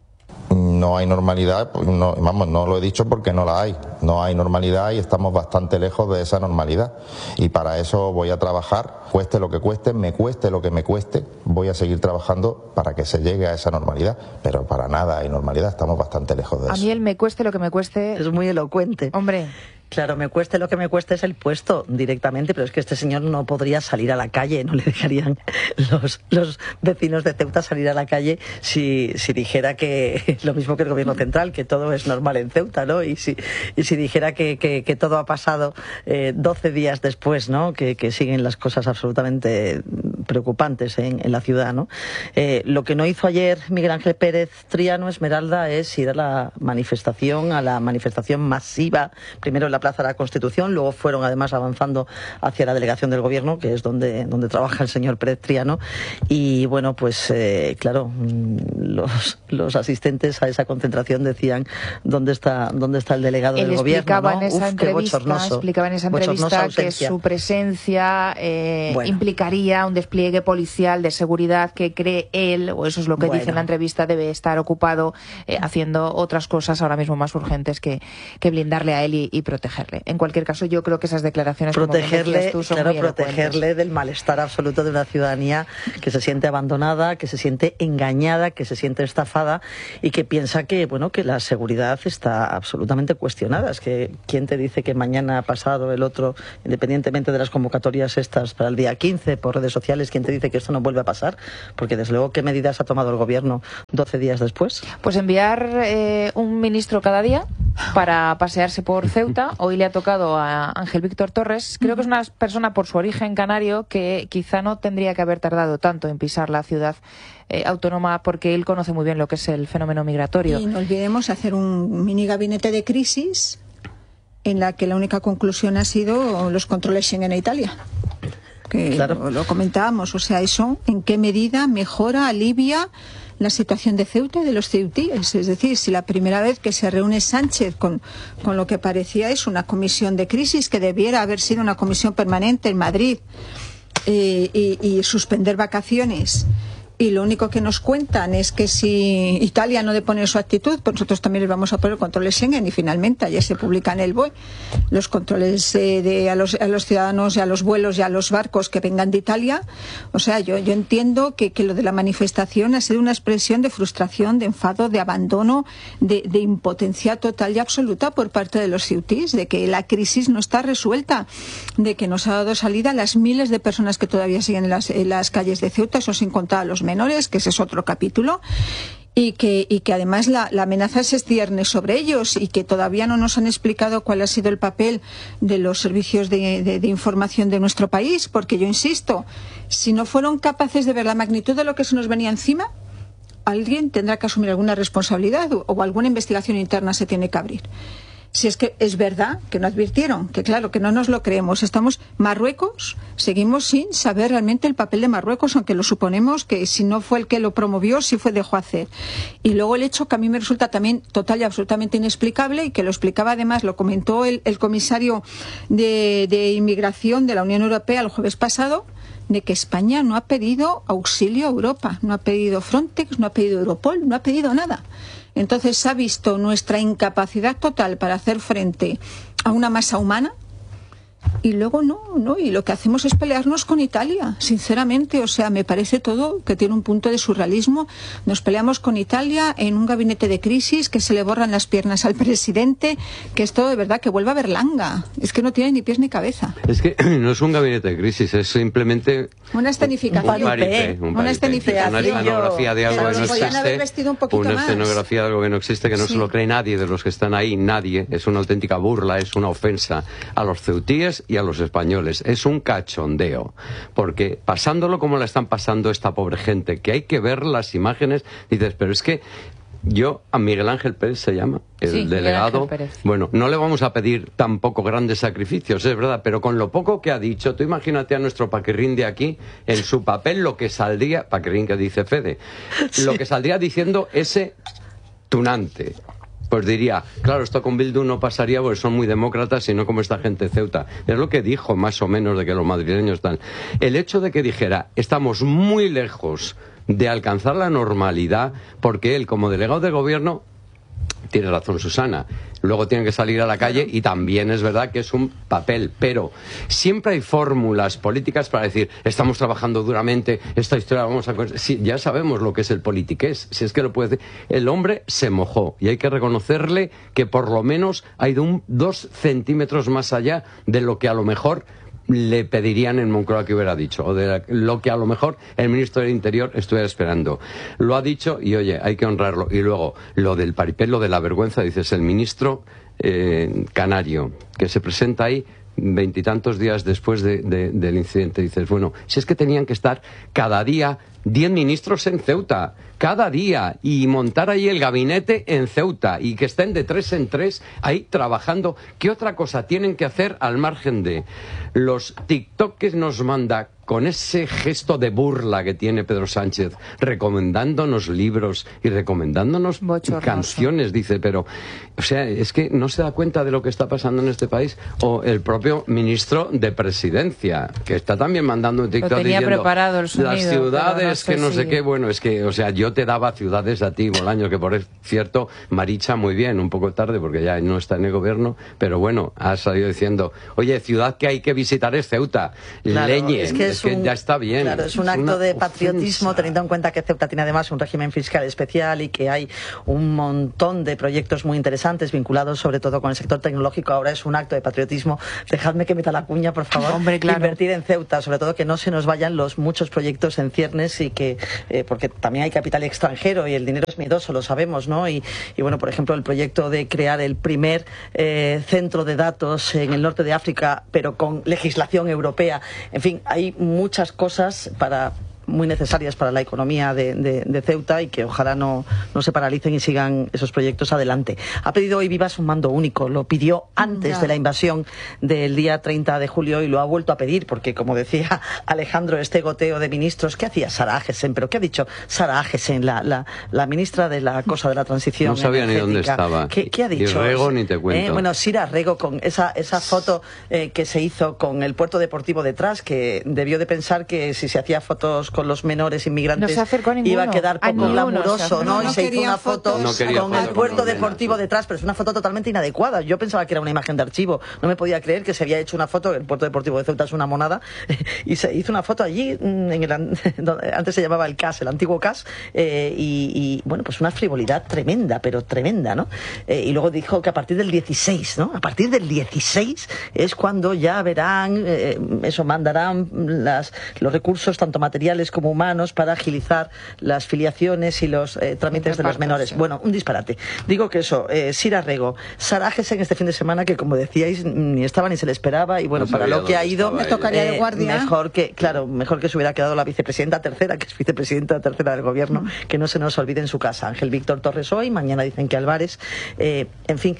No hay normalidad, pues no, vamos, no lo he dicho porque no la hay. No hay normalidad y estamos bastante lejos de esa normalidad. Y para eso voy a trabajar, cueste lo que cueste, me cueste lo que me cueste, voy a seguir trabajando para que se llegue a esa normalidad. Pero para nada hay normalidad, estamos bastante lejos de a eso. A mí el me cueste lo que me cueste... Es muy elocuente. Hombre... Claro, me cueste lo que me cueste es el puesto directamente, pero es que este señor no podría salir a la calle, no le dejarían los, los vecinos de Ceuta salir a la calle si, si dijera que lo mismo que el gobierno central, que todo es normal en Ceuta, ¿no? Y si, y si dijera que, que, que todo ha pasado eh, doce días después, ¿no? Que, que siguen las cosas absolutamente preocupantes en, en la ciudad, ¿no? Eh, lo que no hizo ayer Miguel Ángel Pérez Triano, Esmeralda, es ir a la manifestación, a la manifestación masiva, primero en la Plaza de la Constitución, luego fueron además avanzando hacia la delegación del Gobierno, que es donde, donde trabaja el señor Pérez Triano, y bueno, pues eh, claro, los, los asistentes a esa concentración decían ¿dónde está, dónde está el delegado Él del Gobierno? ¿no? En esa Uf, entrevista, explicaba en esa entrevista que su presencia eh, bueno. implicaría un despliegue policial de seguridad que cree él, o eso es lo que bueno. dice en la entrevista, debe estar ocupado eh, haciendo otras cosas ahora mismo más urgentes que, que blindarle a él y, y protegerle. En cualquier caso, yo creo que esas declaraciones, protegerle, como tú, son claro, muy protegerle del malestar absoluto de una ciudadanía que se siente abandonada, que se siente engañada, que se siente estafada y que piensa que, bueno, que la seguridad está absolutamente cuestionada. Es que quién te dice que mañana, pasado, el otro, independientemente de las convocatorias estas para el día quince por redes sociales, quién te dice que esto no vuelve a pasar, porque desde luego, ¿qué medidas ha tomado el Gobierno doce días después? Pues enviar eh, un ministro cada día para pasearse por Ceuta. Hoy le ha tocado a Ángel Víctor Torres. Creo que es una persona por su origen canario que quizá no tendría que haber tardado tanto en pisar la ciudad eh, autónoma, porque él conoce muy bien lo que es el fenómeno migratorio. Y no olvidemos hacer un mini gabinete de crisis en la que la única conclusión ha sido los controles Schengen en Italia. Que claro. lo, lo comentábamos, o sea, eso en qué medida mejora, alivia la situación de Ceuta y de los ceutíes. Es decir, si la primera vez que se reúne Sánchez con, con lo que parecía es una comisión de crisis, que debiera haber sido una comisión permanente en Madrid, eh, y, y suspender vacaciones, y lo único que nos cuentan es que si Italia no depone su actitud, pues nosotros también les vamos a poner controles Schengen, y finalmente ayer se publica en el B O E los controles eh, de, a, los, a los ciudadanos y a los vuelos y a los barcos que vengan de Italia. O sea, yo, yo entiendo que, que lo de la manifestación ha sido una expresión de frustración, de enfado, de abandono, de, de impotencia total y absoluta por parte de los ceutíes, de que la crisis no está resuelta, de que nos ha dado salida a las miles de personas que todavía siguen en las, en las calles de Ceuta, eso sin contar a los menores, que ese es otro capítulo, y que, y que además la, la amenaza se cierne sobre ellos, y que todavía no nos han explicado cuál ha sido el papel de los servicios de, de, de información de nuestro país, porque yo insisto, si no fueron capaces de ver la magnitud de lo que se nos venía encima, alguien tendrá que asumir alguna responsabilidad o, o alguna investigación interna se tiene que abrir. Si es que es verdad que no advirtieron, que claro, que no nos lo creemos. Estamos, Marruecos, seguimos sin saber realmente el papel de Marruecos, aunque lo suponemos que si no fue el que lo promovió, sí fue dejó hacer. Y luego el hecho que a mí me resulta también total y absolutamente inexplicable, y que lo explicaba además, lo comentó el, el comisario de, de Inmigración de la Unión Europea el jueves pasado, de que España no ha pedido auxilio a Europa, no ha pedido Frontex, no ha pedido Europol, no ha pedido nada. Entonces se ha visto nuestra incapacidad total para hacer frente a una masa humana. Y luego no, no, y lo que hacemos es pelearnos con Italia, sinceramente, o sea, me parece todo que tiene un punto de surrealismo. Nos peleamos con Italia en un gabinete de crisis, que se le borran las piernas al presidente, que es todo de verdad que vuelve a Berlanga, es que no tiene ni pies ni cabeza. Es que no es un gabinete de crisis, es simplemente una escenificación, un paripé, un una escenificación, una escenografía de algo que no existe, una escenografía de algo que no existe, que no se lo cree nadie de los que están ahí, nadie, es una auténtica burla, es una ofensa a los ceutíes y a los españoles, es un cachondeo, porque pasándolo como la están pasando esta pobre gente, que hay que ver las imágenes, dices, pero es que yo, a Miguel Ángel Pérez se llama, el sí, delegado, bueno, no le vamos a pedir tampoco grandes sacrificios, es verdad, pero con lo poco que ha dicho, tú imagínate a nuestro Paquirrín de aquí, en su papel lo que saldría, Paquirrín que dice Fede, sí. Lo que saldría diciendo ese tunante. Pues diría, claro, esto con Bildu no pasaría porque son muy demócratas y no como esta gente de Ceuta. Es lo que dijo más o menos de que los madrileños están. El hecho de que dijera, estamos muy lejos de alcanzar la normalidad, porque él como delegado de gobierno, tiene razón Susana, luego tiene que salir a la calle y también es verdad que es un papel, pero siempre hay fórmulas políticas para decir, estamos trabajando duramente, esta historia vamos a... Sí, ya sabemos lo que es el politiqués, si es que lo puede decir. El hombre se mojó y hay que reconocerle que por lo menos ha ido un, dos centímetros más allá de lo que a lo mejor le pedirían en Moncloa que hubiera dicho, o de lo que a lo mejor el ministro del Interior estuviera esperando. Lo ha dicho y, oye, hay que honrarlo. Y luego, lo del paripé, lo de la vergüenza, dices, el ministro eh, canario, que se presenta ahí veintitantos días después de, de, del incidente, dices, bueno, si es que tenían que estar cada día diez ministros en Ceuta, cada día, y montar ahí el gabinete en Ceuta, y que estén de tres en tres ahí trabajando. ¿Qué otra cosa tienen que hacer al margen de los TikTok que nos manda con ese gesto de burla que tiene Pedro Sánchez, recomendándonos libros y recomendándonos Bochornoso. canciones, dice, pero, o sea, es que no se da cuenta de lo que está pasando en este país, o el propio ministro de Presidencia, que está también mandando un TikTok lo tenía diciendo, preparado el sonido, las ciudades no sé que no si... sé qué, bueno, es que, o sea, yo te daba ciudades a ti, Bolaño, que por cierto, Maricha muy bien, un poco tarde porque ya no está en el gobierno, pero bueno, ha salido diciendo, oye, ciudad que hay que visitar es Ceuta, claro, Leñe, es que, es es que un, ya está bien. Claro, es un es acto de ofensa. patriotismo, teniendo en cuenta que Ceuta tiene además un régimen fiscal especial y que hay un montón de proyectos muy interesantes vinculados sobre todo con el sector tecnológico. Ahora es un acto de patriotismo. Dejadme que meta la cuña, por favor. Hombre, claro. Invertir en Ceuta, sobre todo que no se nos vayan los muchos proyectos en ciernes y que, eh, porque también hay capital extranjero y el dinero es miedoso, lo sabemos, ¿no? Y, y bueno, por ejemplo, el proyecto de crear el primer eh, centro de datos en el norte de África, pero con legislación europea. En fin, hay muchas cosas para muy necesarias para la economía de, de, de Ceuta y que ojalá no, no se paralicen y sigan esos proyectos adelante. Ha pedido hoy Vivas un mando único, lo pidió antes ya. de la invasión del día treinta de julio y lo ha vuelto a pedir porque, como decía Alejandro, este goteo de ministros, ¿qué hacía Sara Agesen? ¿Pero qué ha dicho Sara Agesen, la, la, la ministra de la cosa de la transición No sabía energética? ni dónde estaba. ¿Qué, qué ha dicho? Y Rego ni te cuento. Eh, bueno, Sira Rego con esa, esa foto eh, que se hizo con el puerto deportivo detrás, que debió de pensar que si se hacía fotos con los menores inmigrantes no iba a quedar poco glamuroso, ¿no? no, y no se hizo una foto no con foto el puerto con deportivo detrás, pero es una foto totalmente inadecuada. Yo pensaba que era una imagen de archivo, no me podía creer que se había hecho una foto, el puerto deportivo de Ceuta es una monada, y se hizo una foto allí, en el, antes se llamaba el C A S, el antiguo C A S, eh, y, y bueno, pues una frivolidad tremenda, pero tremenda, ¿no? Eh, y luego dijo que a partir del dieciséis, ¿no? A partir del dieciséis es cuando ya verán, eh, eso, mandarán las, los recursos, tanto materiales como humanos, para agilizar las filiaciones y los eh, trámites de los menores. Sí. Bueno, un disparate. Digo que eso, eh, Sira Rego, Sara Agesen este fin de semana, que como decíais, ni estaba ni se le esperaba, y bueno, no para lo que ha ido, me tocaría eh, de guardia. Mejor que, claro, mejor que se hubiera quedado la vicepresidenta tercera, que es vicepresidenta tercera del gobierno, mm. que no se nos olvide en su casa. Ángel Víctor Torres hoy, mañana dicen que Álvarez, eh, en fin.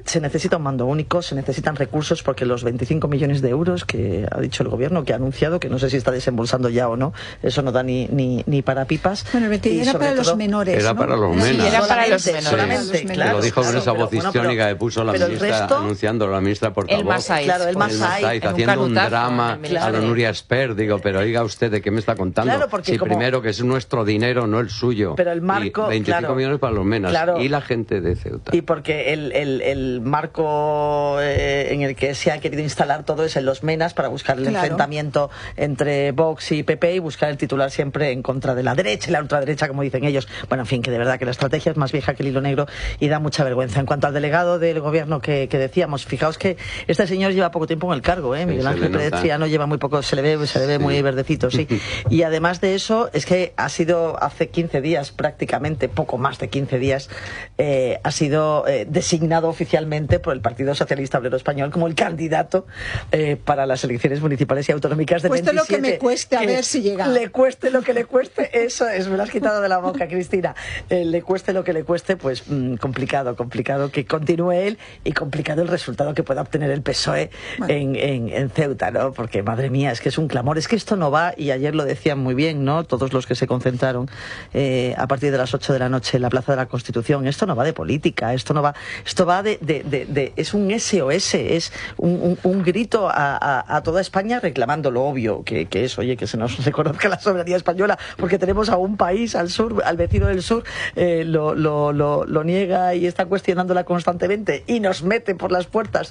se necesita un mando único, se necesitan recursos, porque los veinticinco millones de euros que ha dicho el gobierno, que ha anunciado, que no sé si está desembolsando ya o no, eso no da ni, ni, ni para pipas. Bueno, era para todo, los menores, Era ¿no? para los sí, menas. Era para los menores. Solamente, Sí, claro, lo dijo claro, con esa voz pero, histriónica bueno, que puso la pero ministra, resto, anunciando la ministra portavoz. El Masaiz. Claro, el Masaiz, en un haciendo un, canutazo, drama claro. a la Nuria Espert. Digo, pero oiga usted, ¿de qué me está contando? Claro, porque si como- primero que es nuestro dinero, no el suyo. Pero el marco, Y veinticinco claro. millones para los menas. Claro. Y la gente de Ceuta. Y porque el, el, el marco eh, en el que se ha querido instalar todo es en los menas, para buscar el Claro. enfrentamiento entre Vox y P P y buscar el titular siempre en contra de la derecha y la ultraderecha, como dicen ellos. Bueno, en fin, que de verdad que la estrategia es más vieja que el hilo negro y da mucha vergüenza. En cuanto al delegado del gobierno que, que decíamos, fijaos que este señor lleva poco tiempo en el cargo, ¿eh? Miguel se Ángel le Pérez nota. Triano lleva muy poco, se le ve, se le ve muy verdecito, sí. Y además de eso, es que ha sido hace quince días prácticamente, poco más de quince días, eh, ha sido eh, designado oficialmente por el Partido Socialista Obrero Español como el candidato eh, para las elecciones municipales y autonómicas del Cueste lo que veintisiete. me cueste, a Que ver si llega. Le cueste lo que le cueste, eso es, me lo has quitado de la boca, Cristina. Eh, le cueste lo que le cueste, pues mmm, complicado, complicado que continúe él y complicado el resultado que pueda obtener el P S O E bueno. en, en, en Ceuta, ¿no? Porque, madre mía, es que es un clamor, es que esto no va, y ayer lo decían muy bien, ¿no? Todos los que se concentraron eh, a partir de las ocho de la noche en la Plaza de la Constitución, esto no va de política, esto no va, esto va de, de, de, de es un S O S, es un, un, un grito a, a, a toda España reclamando lo obvio, que, que es, oye, que se nos reconozca la soberanía española, porque tenemos a un país al sur, al vecino del sur, eh, lo, lo, lo, lo niega y está cuestionándola constantemente y nos mete por las puertas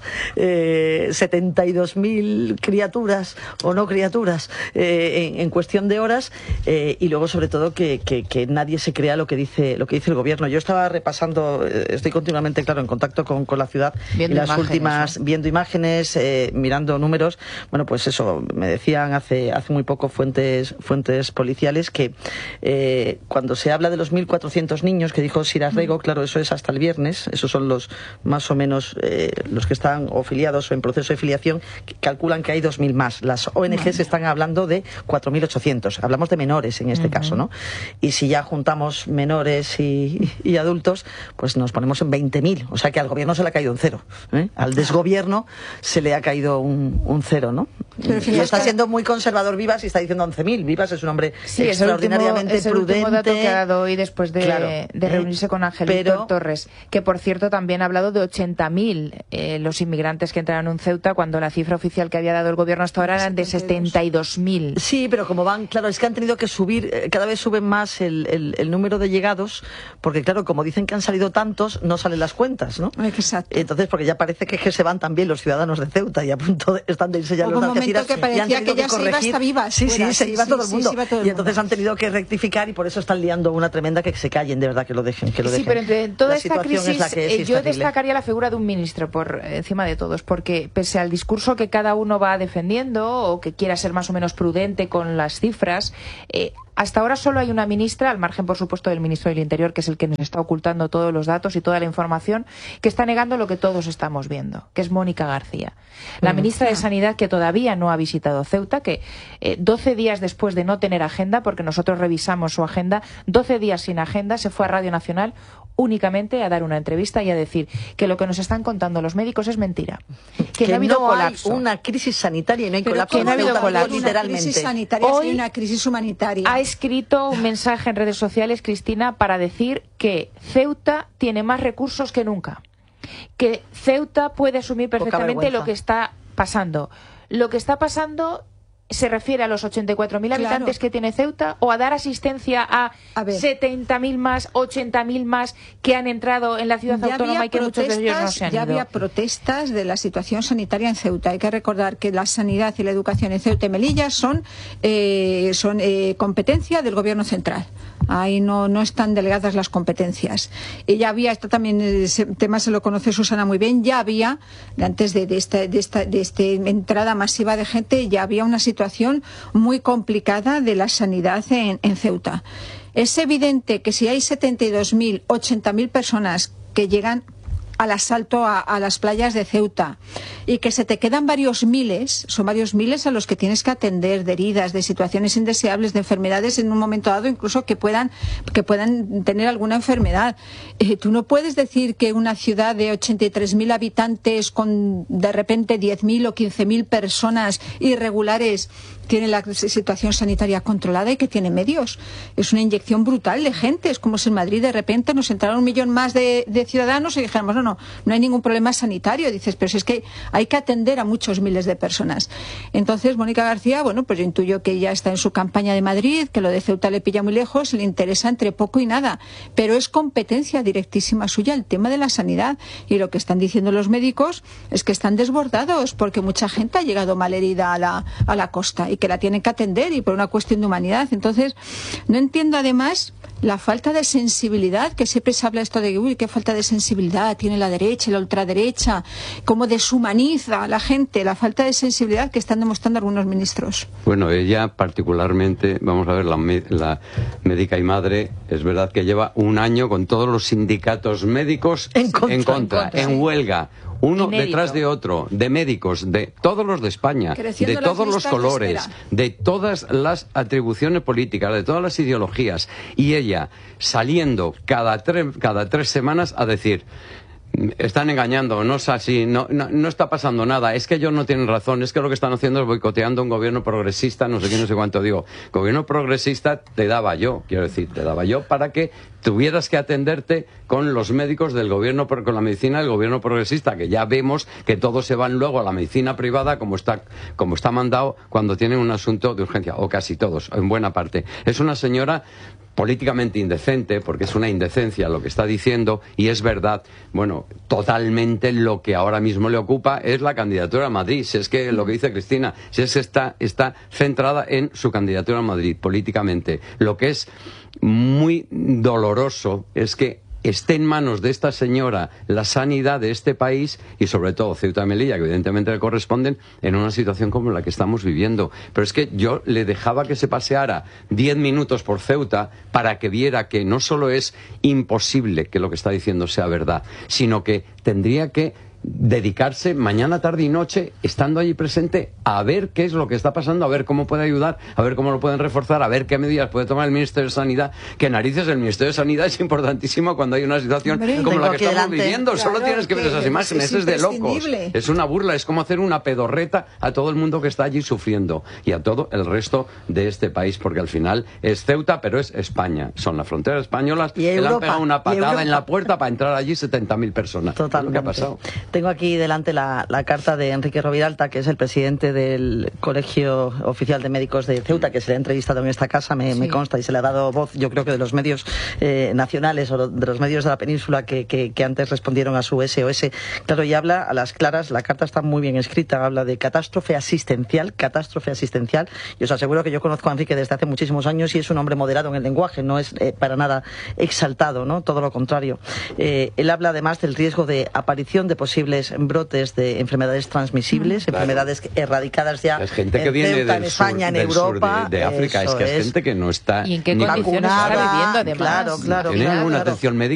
eh, setenta y dos mil criaturas o no criaturas eh, en, en cuestión de horas, eh, y luego sobre todo que, que, que nadie se crea lo que dice lo que dice el gobierno. Yo estaba repasando, eh, estoy continuamente, claro, en contacto con, con la ciudad, viendo y las imágenes, últimas, ¿no? viendo imágenes, eh, mirando números. Bueno, pues eso, me decían hace hace muy poco fuentes fuentes policiales que eh, cuando se habla de los mil cuatrocientos niños que dijo Sira Rego, claro, eso es hasta el viernes, esos son los más o menos eh, los que están o filiados o en proceso de filiación, que calculan que hay dos mil más. Las O N Ges están hablando de cuatro mil ochocientos. Hablamos de menores en este uh-huh. caso, ¿no? Y si ya juntamos menores y, y adultos, pues nos ponemos en veinte mil. O sea que al gobierno se le ha caído un cero, ¿eh? Al desgobierno se le ha caído un, un cero, ¿no? Pero y está siendo muy conservador Vivas y está diciendo once mil. Vivas es un hombre sí, extraordinariamente es el prudente. Es el último dato que ha dado hoy después de, claro, de reunirse eh, con Angelito pero... Torres, que por cierto también ha hablado de ochenta mil eh, los inmigrantes que entraron en Ceuta, cuando la cifra oficial que había dado el gobierno hasta ahora eran de setenta y dos mil. Sí, pero como van, claro, es que han tenido que subir, eh, cada vez suben más el, el, el número de llegados, porque claro, como dicen que han salido tantos, no salen las cuentas, ¿no? Exacto. Entonces, porque ya parece que, es que se van también los ciudadanos de Ceuta y a punto de, están de irse ya los de Algeciras. Que parecía y han tenido que ya que corregir. Se iba hasta Vivas, sí, fuera, sí, se sí, iba sí, todo el sí, mundo. sí, todo el y entonces mundo. han tenido que rectificar y por eso están liando una tremenda, que se callen, de verdad, que lo dejen. Que lo sí, dejen. pero entre toda la esta crisis, es la que es, eh, yo terrible. destacaría la figura de un ministro por encima de todos, porque pese al discurso que cada uno va defendiendo o que quiera ser más o menos prudente con las cifras, eh, hasta ahora solo hay una ministra, al margen por supuesto del ministro del Interior, que es el que nos está ocultando todos los datos y toda la información, que está negando lo que todos estamos viendo, que es Mónica García. La mm. ministra de Sanidad, que todavía no ha visitado Ceuta, que eh, doce días después de no tener agenda, porque nosotros revisamos su agenda, doce días sin agenda, se fue a Radio Nacional únicamente a dar una entrevista y a decir que lo que nos están contando los médicos es mentira, que, que no ha habido no colapso, hay una crisis sanitaria y no hay pero colapso, que no ha habido colapso, literalmente. Una crisis sanitaria, Hoy hay una crisis humanitaria. Ha escrito un mensaje en redes sociales, Cristina, para decir que Ceuta tiene más recursos que nunca, que Ceuta puede asumir perfectamente lo que está pasando. Lo que está pasando se refiere a los ochenta y cuatro mil claro. habitantes que tiene Ceuta, o a dar asistencia a, a setenta mil más, ochenta mil más que han entrado en la ciudad ya autónoma y que muchos de ellos no se han ya ido. Había protestas de la situación sanitaria en Ceuta. Hay que recordar que la sanidad y la educación en Ceuta y Melilla son, eh, son eh, competencia del gobierno central. Ahí no, no están delegadas las competencias. Y ya había, esto también, ese tema se lo conoce Susana muy bien, ya había, antes de, de, esta, de, esta, de esta entrada masiva de gente, ya había una situación muy complicada de la sanidad en, en Ceuta. Es evidente que si hay setenta y dos mil, ochenta mil personas que llegan, al asalto a, a las playas de Ceuta y que se te quedan varios miles, son varios miles a los que tienes que atender, de heridas, de situaciones indeseables, de enfermedades en un momento dado, incluso que puedan, que puedan tener alguna enfermedad. Eh, tú no puedes decir que una ciudad de ochenta y tres mil habitantes con de repente diez mil o quince mil personas irregulares tiene la situación sanitaria controlada y que tiene medios. Es una inyección brutal de gente. Es como si en Madrid de repente nos entrara un millón más de, de ciudadanos y dijéramos, no, no, no hay ningún problema sanitario. Dices, pero si es que hay que atender a muchos miles de personas. Entonces, Mónica García, bueno, pues yo intuyo que ya está en su campaña de Madrid, que lo de Ceuta le pilla muy lejos, le interesa entre poco y nada. Pero es competencia directísima suya el tema de la sanidad. Y lo que están diciendo los médicos es que están desbordados porque mucha gente ha llegado malherida a la, a la costa y que la tienen que atender y por una cuestión de humanidad. Entonces, no entiendo además la falta de sensibilidad, que siempre se habla esto de uy, qué falta de sensibilidad tiene la derecha y la ultraderecha, cómo deshumaniza a la gente, la falta de sensibilidad que están demostrando algunos ministros. Bueno, ella particularmente, vamos a ver, la, la médica y madre, es verdad que lleva un año con todos los sindicatos médicos en contra, en, contra, en, contra, en huelga. Uno detrás de otro, de médicos, de todos los de España, Creciendo de todos los colores, de, de todas las atribuciones políticas, de todas las ideologías, y ella saliendo cada, tre cada tres semanas a decir, están engañando, no es así, no, no, no está pasando nada, es que ellos no tienen razón, es que lo que están haciendo es boicoteando un gobierno progresista, no sé qué, no sé cuánto digo. Gobierno progresista te daba yo, quiero decir, te daba yo para que tuvieras que atenderte con los médicos del gobierno, con la medicina del gobierno progresista, que ya vemos que todos se van luego a la medicina privada como está, como está mandado cuando tienen un asunto de urgencia, o casi todos, en buena parte. Es una señora políticamente indecente, porque es una indecencia lo que está diciendo, y es verdad, bueno, totalmente lo que ahora mismo le ocupa es la candidatura a Madrid. Si es que lo que dice Cristina, si es que está, está centrada en su candidatura a Madrid políticamente. Lo que es muy doloroso es que esté en manos de esta señora la sanidad de este país y sobre todo Ceuta y Melilla, que evidentemente le corresponden, en una situación como la que estamos viviendo. Pero es que yo le dejaba que se paseara diez minutos por Ceuta para que viera que no solo es imposible que lo que está diciendo sea verdad, sino que tendría que dedicarse mañana, tarde y noche, estando allí presente, a ver qué es lo que está pasando, a ver cómo puede ayudar, a ver cómo lo pueden reforzar, a ver qué medidas puede tomar el Ministerio de Sanidad, que narices el Ministerio de Sanidad es importantísimo cuando hay una situación Hombre, como la que estamos delante. viviendo, claro, solo tienes que ver esas imágenes, es, es de locos, es una burla, es como hacer una pedorreta a todo el mundo que está allí sufriendo y a todo el resto de este país, porque al final es Ceuta, pero es España, son las fronteras españolas, y que le han pegado una patada en la puerta para entrar allí setenta mil personas. Totalmente. ¿Qué ha pasado? Tengo aquí delante la, la carta de Enrique Roviralta, que es el presidente del Colegio Oficial de Médicos de Ceuta, que se le ha entrevistado en esta casa, me, sí. me consta, y se le ha dado voz, yo creo que de los medios eh, nacionales o de los medios de la península que, que, que antes respondieron a su S O S. Claro, y habla a las claras, la carta está muy bien escrita, habla de catástrofe asistencial, catástrofe asistencial, y os aseguro que yo conozco a Enrique desde hace muchísimos años y es un hombre moderado en el lenguaje, no es eh, para nada exaltado, ¿no? Todo lo contrario. Eh, él habla además del riesgo de aparición de posibles brotes de enfermedades transmisibles, claro. enfermedades erradicadas ya es gente que en viene Ceuta, del en España, sur, en Europa, sur de, de África, es que es gente que no está ¿Y en qué ni condiciones vacunada, está viviendo además? Claro, claro, tiene claro, ninguna claro. atención médica.